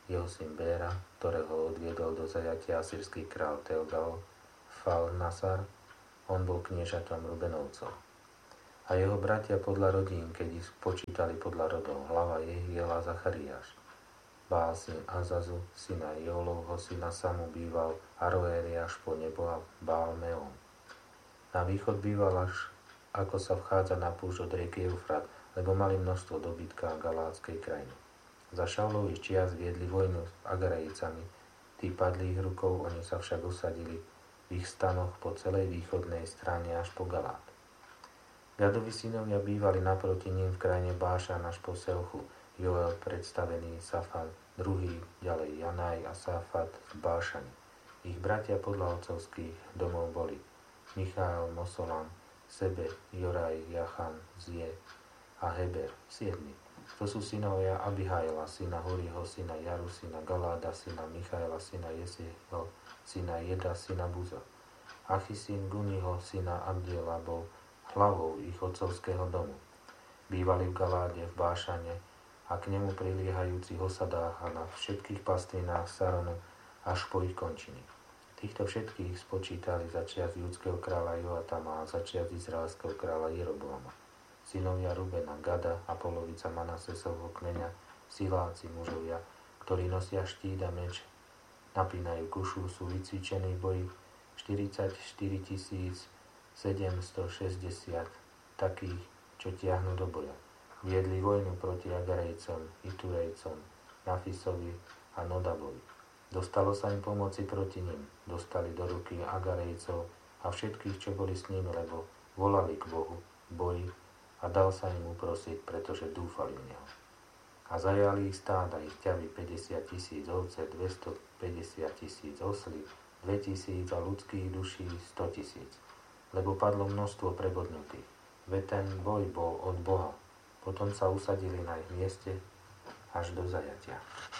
jeho syn Béra, ktorého odviedol do zajatia asýrsky král Telgal-Falnasar, on bol kniežaťom Rubenovcov. A jeho bratia podľa rodín, keď ich počítali podľa rodov, hlava Jehiel a Zachariáš. Bál syn Azazu, syna Jolovho, syna Samu býval Aroéria až po nebo a Bál-Meon. Na východ býval až ako sa vchádza na púšť od rieky Eufrat, lebo mali množstvo dobytka Galátskej krajiny. Za Šaulových čias viedli vojnu s Agarejcami, tí padli ich rukou, oni sa však usadili v ich stanoch po celej východnej strane až po Galát. Gadovi synovia bývali naproti ním v krajine Bášan až po Selchu, Joel predstavený, Safat, druhý, ďalej Janaj a Safat v Bášane. Ich bratia podľa otcovských domov boli Michael, Mosolam, Sebe, Joraj, Jachan, Zie a Heber, 7. To sú synovia Abihaila, syna Huriho, syna Jaru, syna Galáda, syna Michaela, syna Jesieho, syna Jeda, syna Buza. Achi, syn Guniho, syna Abdiela, bol hlavou ich otcovského domu. Bývali v Galáde, v Bášane a k nemu priliehajúcich osadách a na všetkých pastvinách Saronu až po ich končiny. Týchto všetkých spočítali za čias judského kráľa Joatama a za čias izraelského kráľa Jeroboama. Synovia Rubena, Gada a polovica Manasesovho kmeňa, siláci mužovia, ktorí nosia štít a meč, napínajú kušu, sú vycvičení v boji 44 760 takých, čo tiahnu do boja. Viedli vojnu proti Agarejcom, Iturejcom, Nafisovi a Nodabovi. Dostalo sa im pomoci proti nim. Dostali do ruky Agarejcov a všetkých, čo boli s nimi, lebo volali k Bohu v boji a dal sa im uprosiť, pretože dúfali v Neho. A zajali ich stáda, ich ťavy 50 000 ovce, 250 000 oslí, 2 000 a ľudských duší 100 000. Lebo padlo množstvo prebodnutých. Veď ten boj bol od Boha. Potom sa usadili na ich mieste až do zajatia.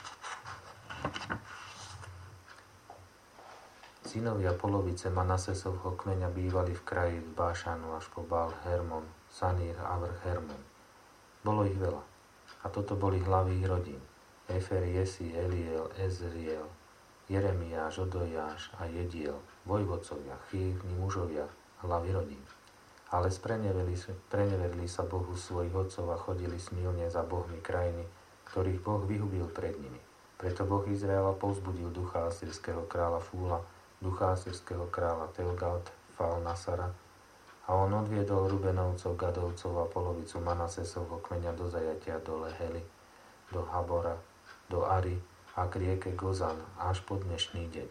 Synovia polovice Manasesovho kmeňa bývali v kraji z Bášanu až po Bál Hermon, Sanír a vrch Hermon. Bolo ich veľa. A toto boli hlavy ich rodín. Efer, Jesi, Eliel, Ezriel, Jeremiáš, Odojáš a Jediel, vojvodcovia, chývni mužovia, hlavy rodín. Ale preneverili sa Bohu svojich otcov a chodili smilne za bohmi krajiny, ktorých Boh vyhubil pred nimi. Preto Boh Izraela povzbudil ducha asýrskeho kráľa Fúla, ducha asýrskeho kráľa Telgal-Falnasara a on odviedol Rubenovcov, Gadovcov a polovicu Manasesovho kmeňa do zajatia do Lehely, do Habora, do Ari a k rieke Gozan až po dnešný deň.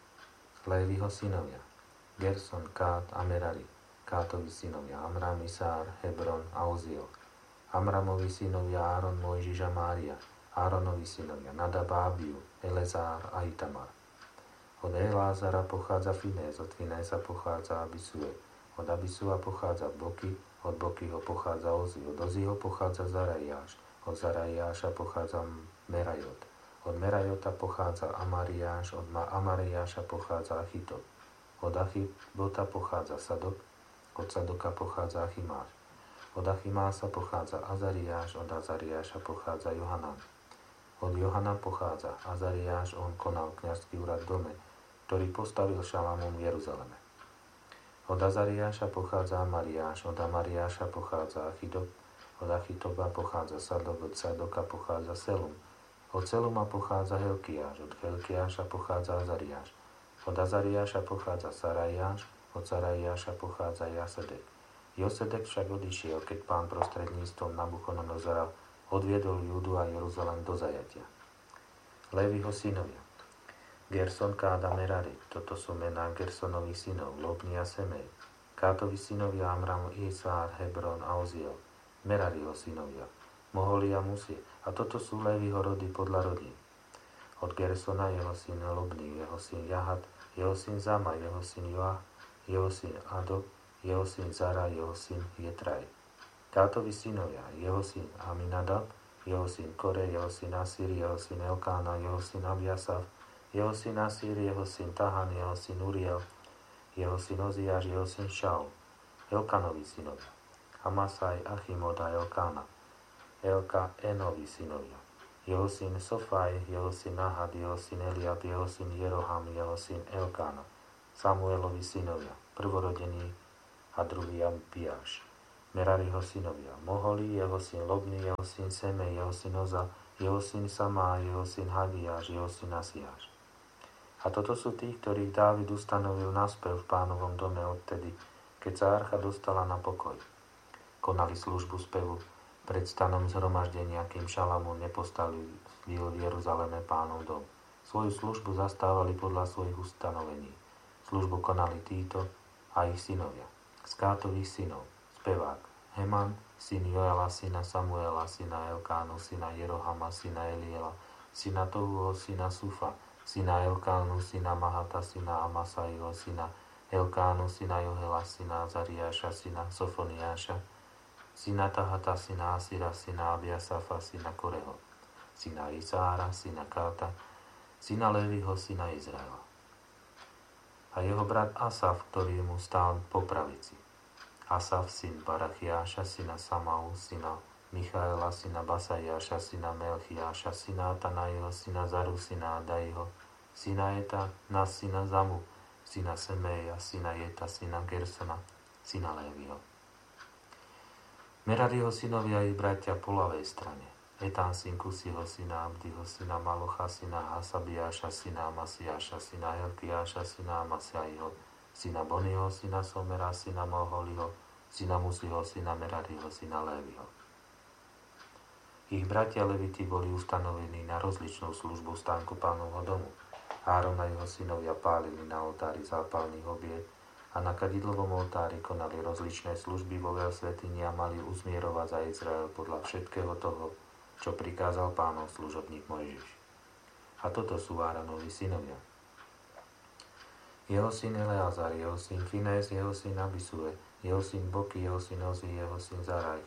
Léviho synovia Gerson, Kát a Merari, Kátovi synovia Amram, Isár, Hebron a Oziel, Amramovi synovia Áron, Mojžiš a Mária, Áronovi synovia Nadab a Abiu, Elezár a Itamar. Od Elázara pochádza Finés, od Finésa pochádza Abisue, od Abisua pochádza Boky, od Bokyho pochádza Ozi, od Oziho pochádza Zarajáš, od Zarajáša pochádza Merajot, od Merajota pochádza Amariáš, od Amariáša pochádza Achitop, od Achibota pochádza Sadok, od Sadoka pochádza Achimáš, od Achimása pochádza Azariáš, od Azariáša pochádza Johanan. Od Johana pochádza Azariáš, on konal kňazský úrad v dome, ktorý postavil Šalamún v Jeruzaleme. Od Azariáša pochádza Amariáš, od Amariáša pochádza Achidop, od Achitoba pochádza Sadok, od Sadoka pochádza Selum, od Seluma pochádza Helkiáš, od Helkiáša pochádza Azariáš, od Azariáša pochádza Sarajáš, od Sarajáša pochádza Jasedek. Josedek však odišiel, keď Pán prostredníctvom Nabuchodonozora odviedol Júdu a Jeruzalém do zajatia. Léviho synovia Gerson, Kád a Merari, toto sú mená Gersonových synov, Lobni a Semej. Kátovi synovia Amram, Isár, Hebron a Oziel. Merariho synovia Moholi a Musi, a toto sú Léviho rody podľa rodín. Od Gersona jeho syn Lobni, jeho syn Jahat, jeho syn Zama, jeho syn Joach, jeho syn Ado, jeho syn Zara, jeho syn Jetraj. Kátovi synovia, jeho syn Aminadab, jeho syn Kore, jeho syn Asír, jeho syn Elkána, jeho syn Abiasaf, jeho syn Asír, jeho syn Tahan, jeho syn Uriel, jeho syn Oziáš, jeho syn Šaul. Elkanovi synovia Amasaj, Achimod a Elkána. Elka Enovi synovia jeho syn Sofaj, jeho syn Nahad, jeho syn Eliab, jeho syn Jeroham, jeho syn Elkána, Samuelovi synovia, prvorodený a druhý Abiáš. Merariho synovia, Moholi, jeho syn Lobný, jeho syn Semej, jeho syn Oza, jeho syn Samá, jeho syn Hadiáš, jeho syn Asiáš. A toto sú tí, ktorých Dávid ustanovil na spev v Pánovom dome odtedy, keď sa archa dostala na pokoj. Konali službu spevu pred stanom zhromaždenia, kým Šalamún nepostavil v Jeruzaleme Pánov dom. Svoju službu zastávali podľa svojich ustanovení. Službu konali títo a ich synovia. Z Kátových synov, spevák Heman, syn Joela, syna Samuela, syna Elkánu, syna Jerohama, syna Eliela, syna Tohuho, syna Sufa, syna Elkánu, syna Mahata, syna Amasaiho, syna Elkánu, syna Johela, syna Azariáša, syna Sofoniáša, syna Tahata, syna Asira, syna Abiasafa, syna Koreho, syna Isára, syna Káta, syna Leviho, syna Izraela. A jeho brat Asaf, ktorý mu stál po pravici. Asaf, syn Barachiáša, syna Samau, syna Michaela, syna Basajáša, syna Melchiáša, syna Atanaiho, syna Zaru, syna Adaiho, syna Eta, syna Zamu, syna Semeja, syna Jeta, syna Gersona, syna Léviho. Merariho synovia ich bratia po ľavej strane. Etán, syn Kusiho, syna Abdiho, syna Malocha, syna Hasabiáša, syna Amasiáša, syna Helkiáša, syna Amasaiho, syna Boniho, syna Somera, syna Moholiho, syna Musiho, syna Merariho, syna Léviho. Ich bratia Leviti boli ustanovení na rozličnú službu stánku Pánovho domu. Áron a jeho synovia pálili na oltári zápalných obiet a na kadidlovom oltári konali rozličné služby vo veľsvätyni a mali uzmierovať za Izrael podľa všetkého toho, čo prikázal Pánov služobník Mojžiš. A toto sú Áronovi synovia. Jeho syn Eleazar, jeho syn Finés, jeho syn Abisue, jeho syn Boky, jeho syn Ozi, jeho syn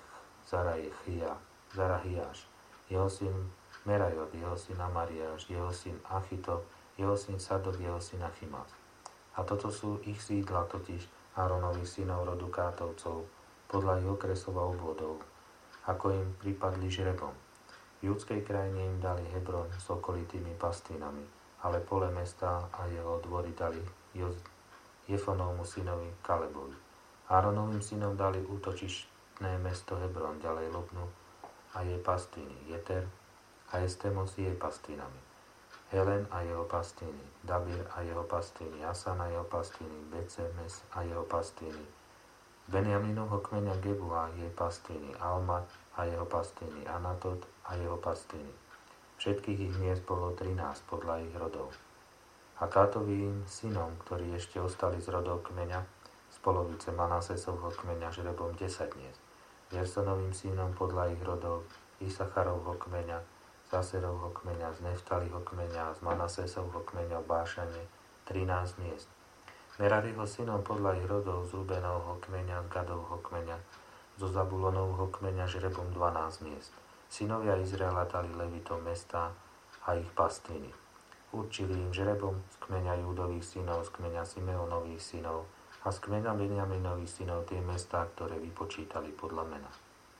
Zarahiáš, jeho syn Merajot, jeho syn Amariáš, jeho syn Achito, jeho syn Sadok, jeho syn Achimaz. A toto sú ich sídla, totiž Áronových synov rodu Kátovcov, podľa ich okresov a obvodov, ako im pripadli žrebom. V judskej krajine im dali Hebron s okolitými pastvinami, ale pole mesta a jeho dvory dali Jefonovmu synovi Kalebovi. Áronovým synom dali útočištné mesto Hebron, ďalej Lobnu a jej pastviny, Jeter a Estemos s jej pastvinami, Helen a jeho pastviny, Dabir a jeho pastviny, Asan a jeho pastviny, Becemes a jeho pastviny, Benjaminovho kmeňa Gebu a jej pastviny, Alma a jeho pastviny, Anatot a jeho pastviny. Všetkých ich miest bolo 13 podľa ich rodov. A Kátovým synom, ktorí ešte ostali z rodov kmeňa, z polovice Manasesovho kmeňa žrebom 10 miest. Gersonovým synom podľa ich rodov, Isacharovho kmeňa, Zaserovho kmeňa, z Neftaliho kmeňa a z Manasesovho kmeňa v Bášane 13 miest. Merariho synom podľa ich rodov, z Rubenovho kmeňa, z Gadovho kmeňa, zo Zabulonovho kmeňa žrebom 12 miest. Synovia Izraela dali Levitom mestá a ich pastviny. Určili im žrebom z kmeňa Júdových synov, z kmeňa Simeonových synov a z kmeňa Benjaminových synov tie mestá, ktoré vypočítali podľa mena.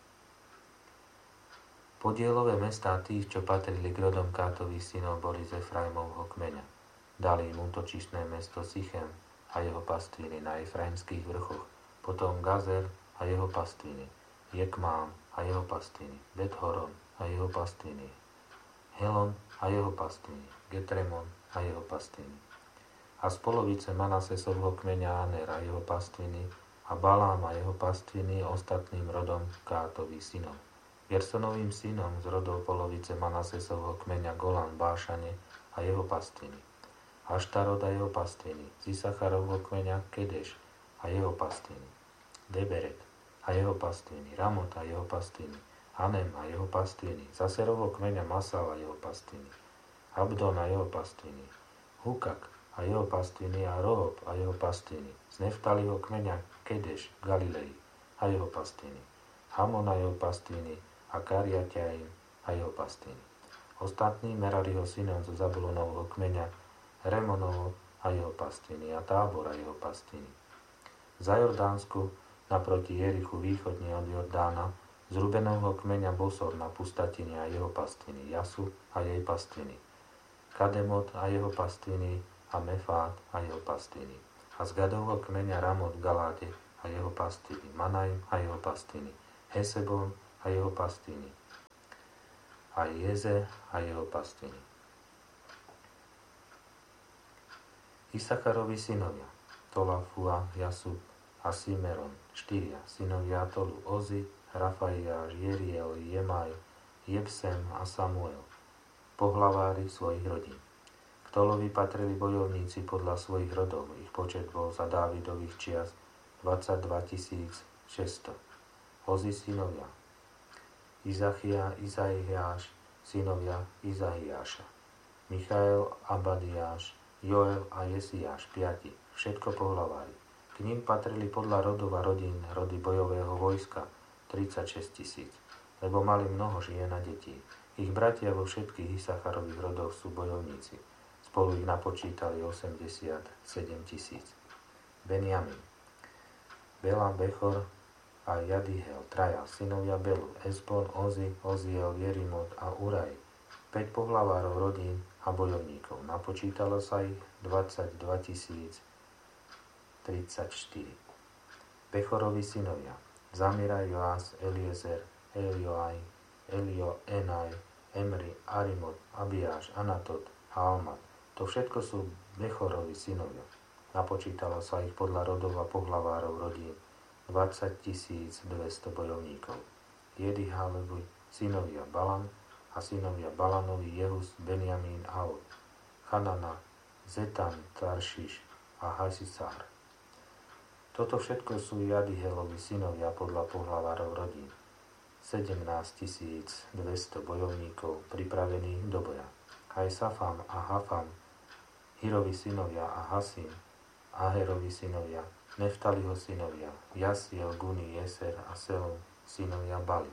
Podielové mestá tých, čo patrili k rodom Kátových synov, boli z Efraimovho kmeňa. Dali im útočištné mesto Sichem a jeho pastviny na Efraimských vrchoch, potom Gazer a jeho pastviny, Jekmám a jeho pastviny, Bet-Horon a jeho pastviny, Helon a jeho pastviny, Getremon a jeho pastviny. A z polovice Manasesovho kmeňa Aner a jeho pastviny a Balám a jeho pastviny ostatným rodom Kátových synov. Gersonovým synom z rodov polovice Manasesovho kmeňa Golan v Bášane a jeho pastviny. Aštarot a jeho pastviny, z Isacharovho kmeňa Kedeš a jeho pastviny, Deberet a jeho pastviny, Ramot a jeho pastviny, Anem a jeho pastviny, Zaserovho kmeňa Masal a jeho pastviny, Abdon a jeho pastviny, Hukak a jeho pastviny a Rohob a jeho pastviny, z Neftaliho kmeňa Kedeš v Galilei a jeho pastviny, Hamon a jeho pastviny a Kariaťaim a jeho pastviny. Ostatní Merariho synom zo Zabulonovho kmeňa Remonovo a jeho pastviny a Tábor a jeho pastviny. Za Jordánsku naproti Jerichu východne od Jordána Z Rubenovho kmeňa Bosor na pustatine a jeho pastviny, Jasu a jej pastviny, Kademot a jeho pastviny a Mefát a jeho pastviny. A z Gadovho kmeňa Ramot v Galáde a jeho pastviny, Manajm a jeho pastviny, Hesebon a jeho pastviny, a Jezer a jeho pastviny. Isacharovi synovia, Tola, Fua, Jasub a Simeron, 4 synovia Tolu, Ozi, Rafaiáš, Jeriel, Jemaj, Jebsem a Samuel, pohlavári svojich rodín. K Tolovi patrili bojovníci podľa svojich rodov, ich počet bol za Dávidových čias 22 600. Ozi synovia, Izachia, Izaiáš, synovia Izaiáša, Michael, Abadiáš, Joel a Jesiáš, 5, všetko pohlavári. K ním patrili podľa rodov a rodín rody bojového vojska 36 000, lebo mali mnoho žien a detí. Ich bratia vo všetkých Isacharových rodoch sú bojovníci. Spolu ich napočítali 87 000. Benjamin, Bela, Bechor a Jadihel, 3 synovia Belu, Esbon, Ozi, Oziel, Jerimot a Uraj, 5 pohlavárov rodín a bojovníkov. Napočítalo sa ich 22 034. Bechorovi synovia, Zamira, Joás, Eliezer, Elioaj, Elioenaj, Emri, Arimot, Abiáš, Anatot a Almat. To všetko sú Bechorovi synovia. Napočítalo sa ich podľa rodov a pohlavárov rodín 20 200 bojovníkov. Jedihalevi synovia Balan a synovia Balanovi Jehus, Benjamín, Aod, Hanana, Zetan, Taršiš a Hasisár. Toto všetko sú Jadihelovi synovia podľa pohlavárov rodín. 17 200 bojovníkov pripravených do boja. Aj Safam a Hafam, Hirovi synovia a Hasim, Aherovi synovia, Neftaliho synovia, Jasiel, Guni, Jeser a Selom, synovia Bali.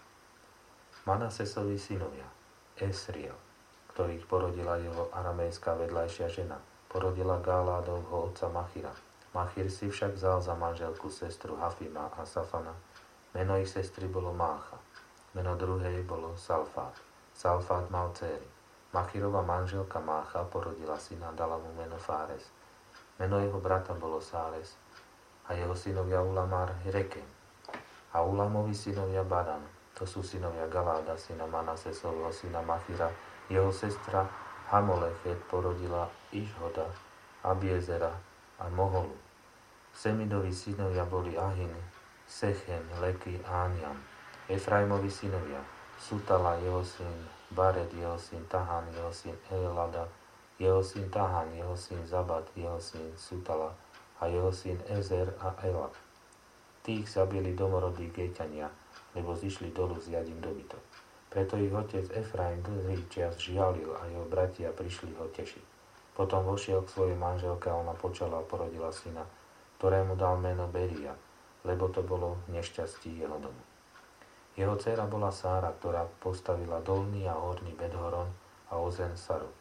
Manasesovi synovia, Esriel, ktorých porodila jeho aramejská vedľajšia žena, porodila Gáládovho otca Machira. Machir si však vzal za manželku sestru Hafima a Safana. Meno ich sestry bolo Mácha. Meno druhej bolo Salfát. Salfát mal dcéry. Machirova manželka Mácha porodila syna, dala mu meno Fáres. Meno jeho brata bolo Sáres a jeho synovia Ulamar, Rekem. A Ulamovi synovia Badan. To sú synovia Galáda, syna Manasesovho, syna Machira. Jeho sestra Hamolechet porodila Išhoda, Abiezera a Moholu. Semidovi synovia boli Ahin, Sechem, Leky a Aniam. Efraimovi synovia Sutala, jeho syn Bared, jeho syn Tahan, jeho syn Elada, jeho syn Tahan, jeho syn Zabad, jeho syn Sutala a jeho syn Ezer a Elad. Tých zabili domorodí Géťania, lebo zišli dolu s jadím dobytok. Preto ich otec Efraim dlhý čas žialil a jeho bratia prišli ho tešiť. Potom vošiel k svojej manželke a ona počala a porodila syna, ktorému dal meno Beria, lebo to bolo nešťastí jeho domu. Jeho dcéra bola Sára, ktorá postavila dolný a horný Bedhoron a Ozen Saru.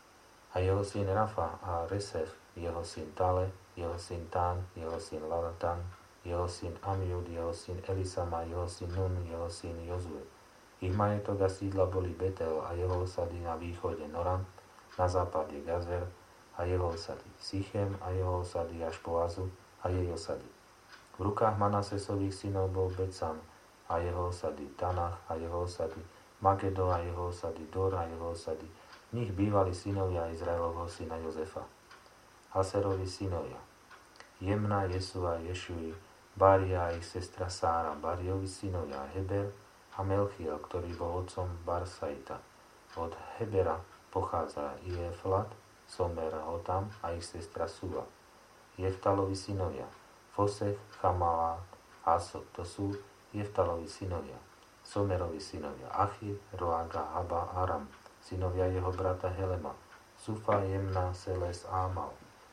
A jeho syn Rafa a Resef, jeho syn Tale, jeho syn Tán, jeho syn Lalatan, jeho syn Amiud, jeho syn Elisama, jeho syn Nun, jeho syn Jozue. Ich majetok a sídla boli Betel a jeho osady na východe Noram, na západe Gazer a jeho osady Sichem a jeho osady až po Azu a jej osady. V rukách Manasesových synov bol Becam a jeho osady Tanach a jeho osady Magedo a jeho osady Dor a jeho osady. V nich bývali synovia Izraelovho syna Jozefa. Haserovi synovia Jemna, Jesua, Ješui, Baria a ich sestra Sára, Bariovi synovia Heber a Melchiel, ktorý bol otcom Barsaita. Od Hebera pochádza Jeflat, Somer, Hotam a ich sestra Sula. Jeftalovi synovia Fosech, Chamalát, Asok, to sú Jeftalovi synovia. Somerovi synovia Achir, Roaga, Haba, Aram, synovia jeho brata Helema, Sufa, Jemna, Seles, Ámal.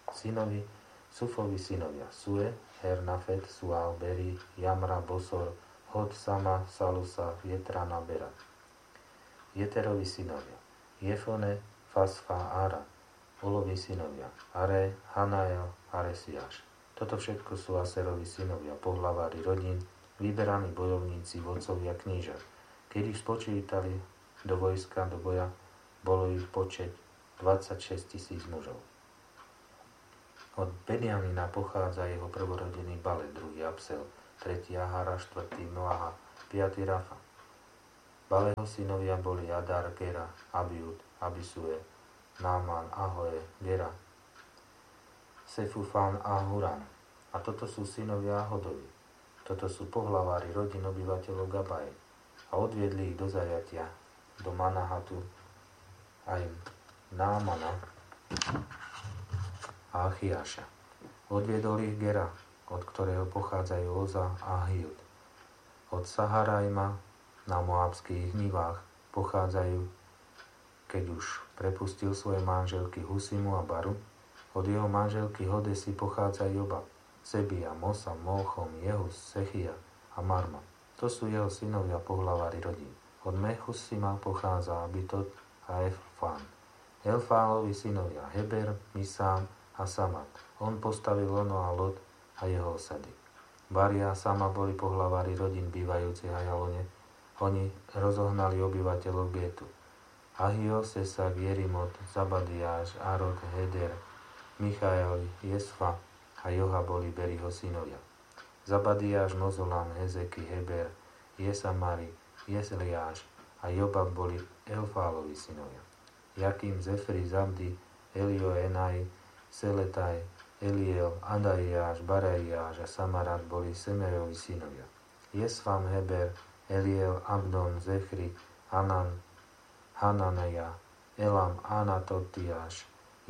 Sufovi synovia Sue, Hernafet, Sual, Beri, Jamra, Bosor, Hod, Sama, Salusa, Jetrana, Bera. Jeterovi synovia Jefone, Fasfa, Ara. Ulovi synovia Are, Hanael a Resiáš. Toto všetko sú Aserovi synovia, pohlavári rodín vyberaní bojovníci, vodcovia knížat. Keď ich spočítali do vojska, do boja, bolo ich počet 26 000 mužov. Od Benjamína pochádza jeho prvorodený Bale, druhý Absel, tretí Ahara, štvrtý Noaha, piatý Rafa. Baleho synovia boli Adar, Gera, Abiud, Abisue, Náman, Ahoe, Gera, Sefufán a Huram. A toto sú synovia Ahodovi. Toto sú pohlavári rodín obyvateľov Gabaje. A odviedli ich do zajatia, do Manahatu, aj Námana a Achiáša. Odviedol ich Gera, od ktorého pochádzajú Oza a Hiud. Od Saharajma na moabských nivách pochádzajú, keď už prepustil svoje manželky Husimu a Baru, od jeho manželky Hodesy pochádza Joba, Sebia, Mosa, Molchom, Jehus, Sechia a Marma. To sú jeho synovia pohlavári rodín. Od Mechusima pochádza Abitot a Elfán. Elfálovi synovia Heber, Misám a Samat. On postavil Ono a Lot a jeho osady. Baria a Sama boli pohlavári rodín bývajúcich v Ajalone. Oni rozohnali obyvateľov Getu. Ahio, Sesak, Jerimot, Zabadiáš, Arok, Heder, Michael, Jesfa a Joha boli Beriho synovia. Zabadiáš, Mozolam, Hezeky, Heber, Jesamari, Jesliáš a Jobab boli Elfálovi synovia. Jakým, Zefri, Zabdi, Elio, Enai, Seletaj, Eliel, Adaiáš, Baraiáš a Samarat boli Semerovi synovia. Jesfam, Heber, Eliel, Abdon, Zechri, Anan, Hananaja, Elam, Anatotiáš,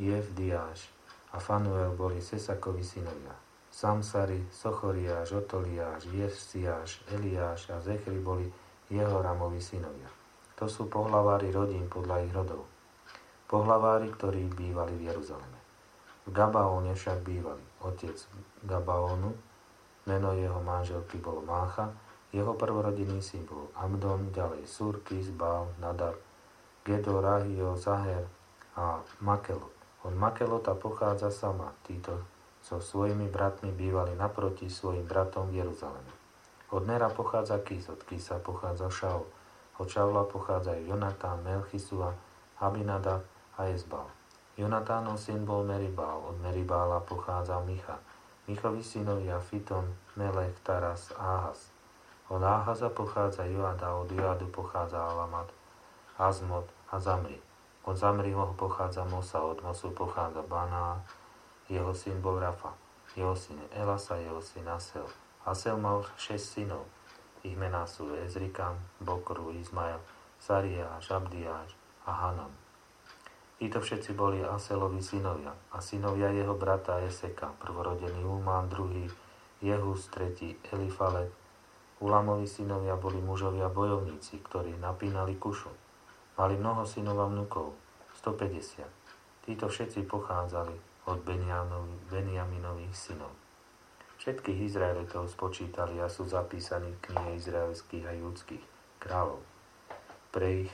Jevdiáš a Fanuel boli Sesakovi synovia. Samsari, Sochoriáš, Otoliáš, Jefsiáš, Eliáš a Zechri boli Jehoramovi synovia. To sú pohlavári rodín podľa ich rodov. Pohlavári, ktorí bývali v Jeruzaleme. V Gabaóne však bývali otec Gabaónu, meno jeho manželky bolo Mácha, jeho prvorodený syn bol Abdon, ďalej Surkis, Bál, Nadab, Gedor, Ahio, Zaher a Makelot. Od Makelota pochádza Sama. Títo so svojimi bratmi bývali naproti svojim bratom v Jeruzaleme. Od Nera pochádza Kis, od Kisa pochádza Šaul. Od Šaula pochádzajú Jonatán, Melchisua, Abinadab a Ezbal. Jonatánov syn bol Meribál, od Meribála pochádza Micha. Michovi synovia Fiton, Melech, Taras a Ahaz. Od Ahaza pochádza Joada, od Joadu pochádza Alamat, Azmot a Zamri. Od Zamriho pochádza Mosa, od Mosu pochádza Baná, jeho syn bol Rafa, jeho syn Elasa, jeho syn Asel. Asel mal 6 synov. Ich mená sú Ezrikam, Bokru, Izmael, Sariáš, Abdiáš a Hanam. Títo všetci boli Aselovi synovia a synovia jeho brata Eseka, prvorodený Ulmán, druhý Jehus, tretí Elifalet. Ulamovi synovia boli mužovia bojovníci, ktorí napínali kušu. Mali mnoho synov a vnukov, 150. Títo všetci pochádzali od Benjaminových synov. Všetkých Izraelitov spočítali a sú zapísaní v knihe izraelských a judských kráľov. Pre ich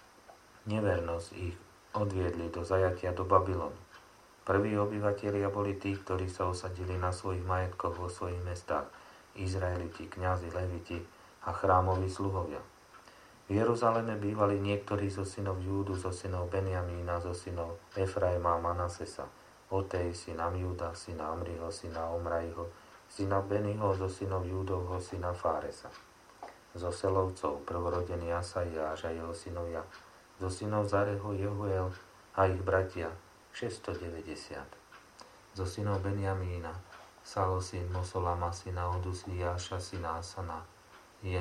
nevernosť ich odviedli do zajatia do Babylonu. Prví obyvatelia boli tí, ktorí sa osadili na svojich majetkoch vo svojich mestách, Izraeliti, kňazi, leviti a chrámoví sluhovia. V Jeruzaleme bývali niektorí zo synov Júdu, zo synov Benjamína, zo synov Efraima a Manasesa, Otej, syna Júda, syna Amriho, syna Omrajho, syna Beniho, zo synov Júdovho, syna Fáresa. Zo Selovcov, prvorodený Asaiáš a jeho synovia, zo synov Zareho, Jehuel a ich bratia, 690. Zo synov Benjamína, Salo, syn Mosolama, syna Odusiáša, syna Asana, je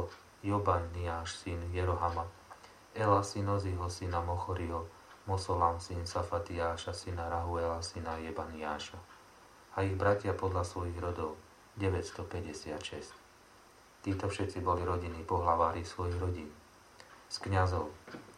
Jobaniáš, syn Jerohama, Ela, syn Oziho, syna Mochoriho, Mosolam, syn Safatiáša, syna Rahuela, syna Jebaniáša a ich bratia podľa svojich rodov 956. Títo všetci boli rodiny pohlavári svojich rodín. Z kňazov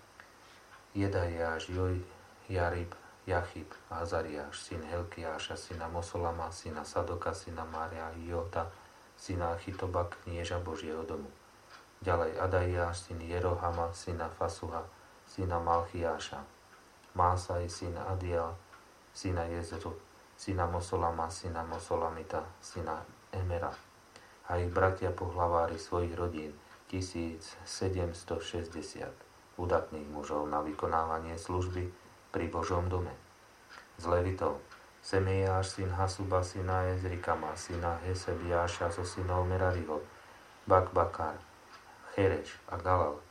Jedajáš, Jarib, Jachib, Azariáš, syn Helkiáša, syna Mosolama, syna Sadoka, syna Mária, Jota, syna Achitoba, knieža Božieho domu. Ďalej Adaiáš, syn Jerohama, syna Fasuha, syna Malchiáša, Másaj, syn Adiel, syna Jezru, syna Mosolama, syna Mosolamita, syna Emera, a ich bratia pohlavári svojich rodín 1760 udatných mužov na vykonávanie služby pri Božom dome. Z Levitov Semeiáš syn Hasuba syna Ezrikama syna Hesebiáša zo synov Merariho, Bakbakar, Chereš a Galal,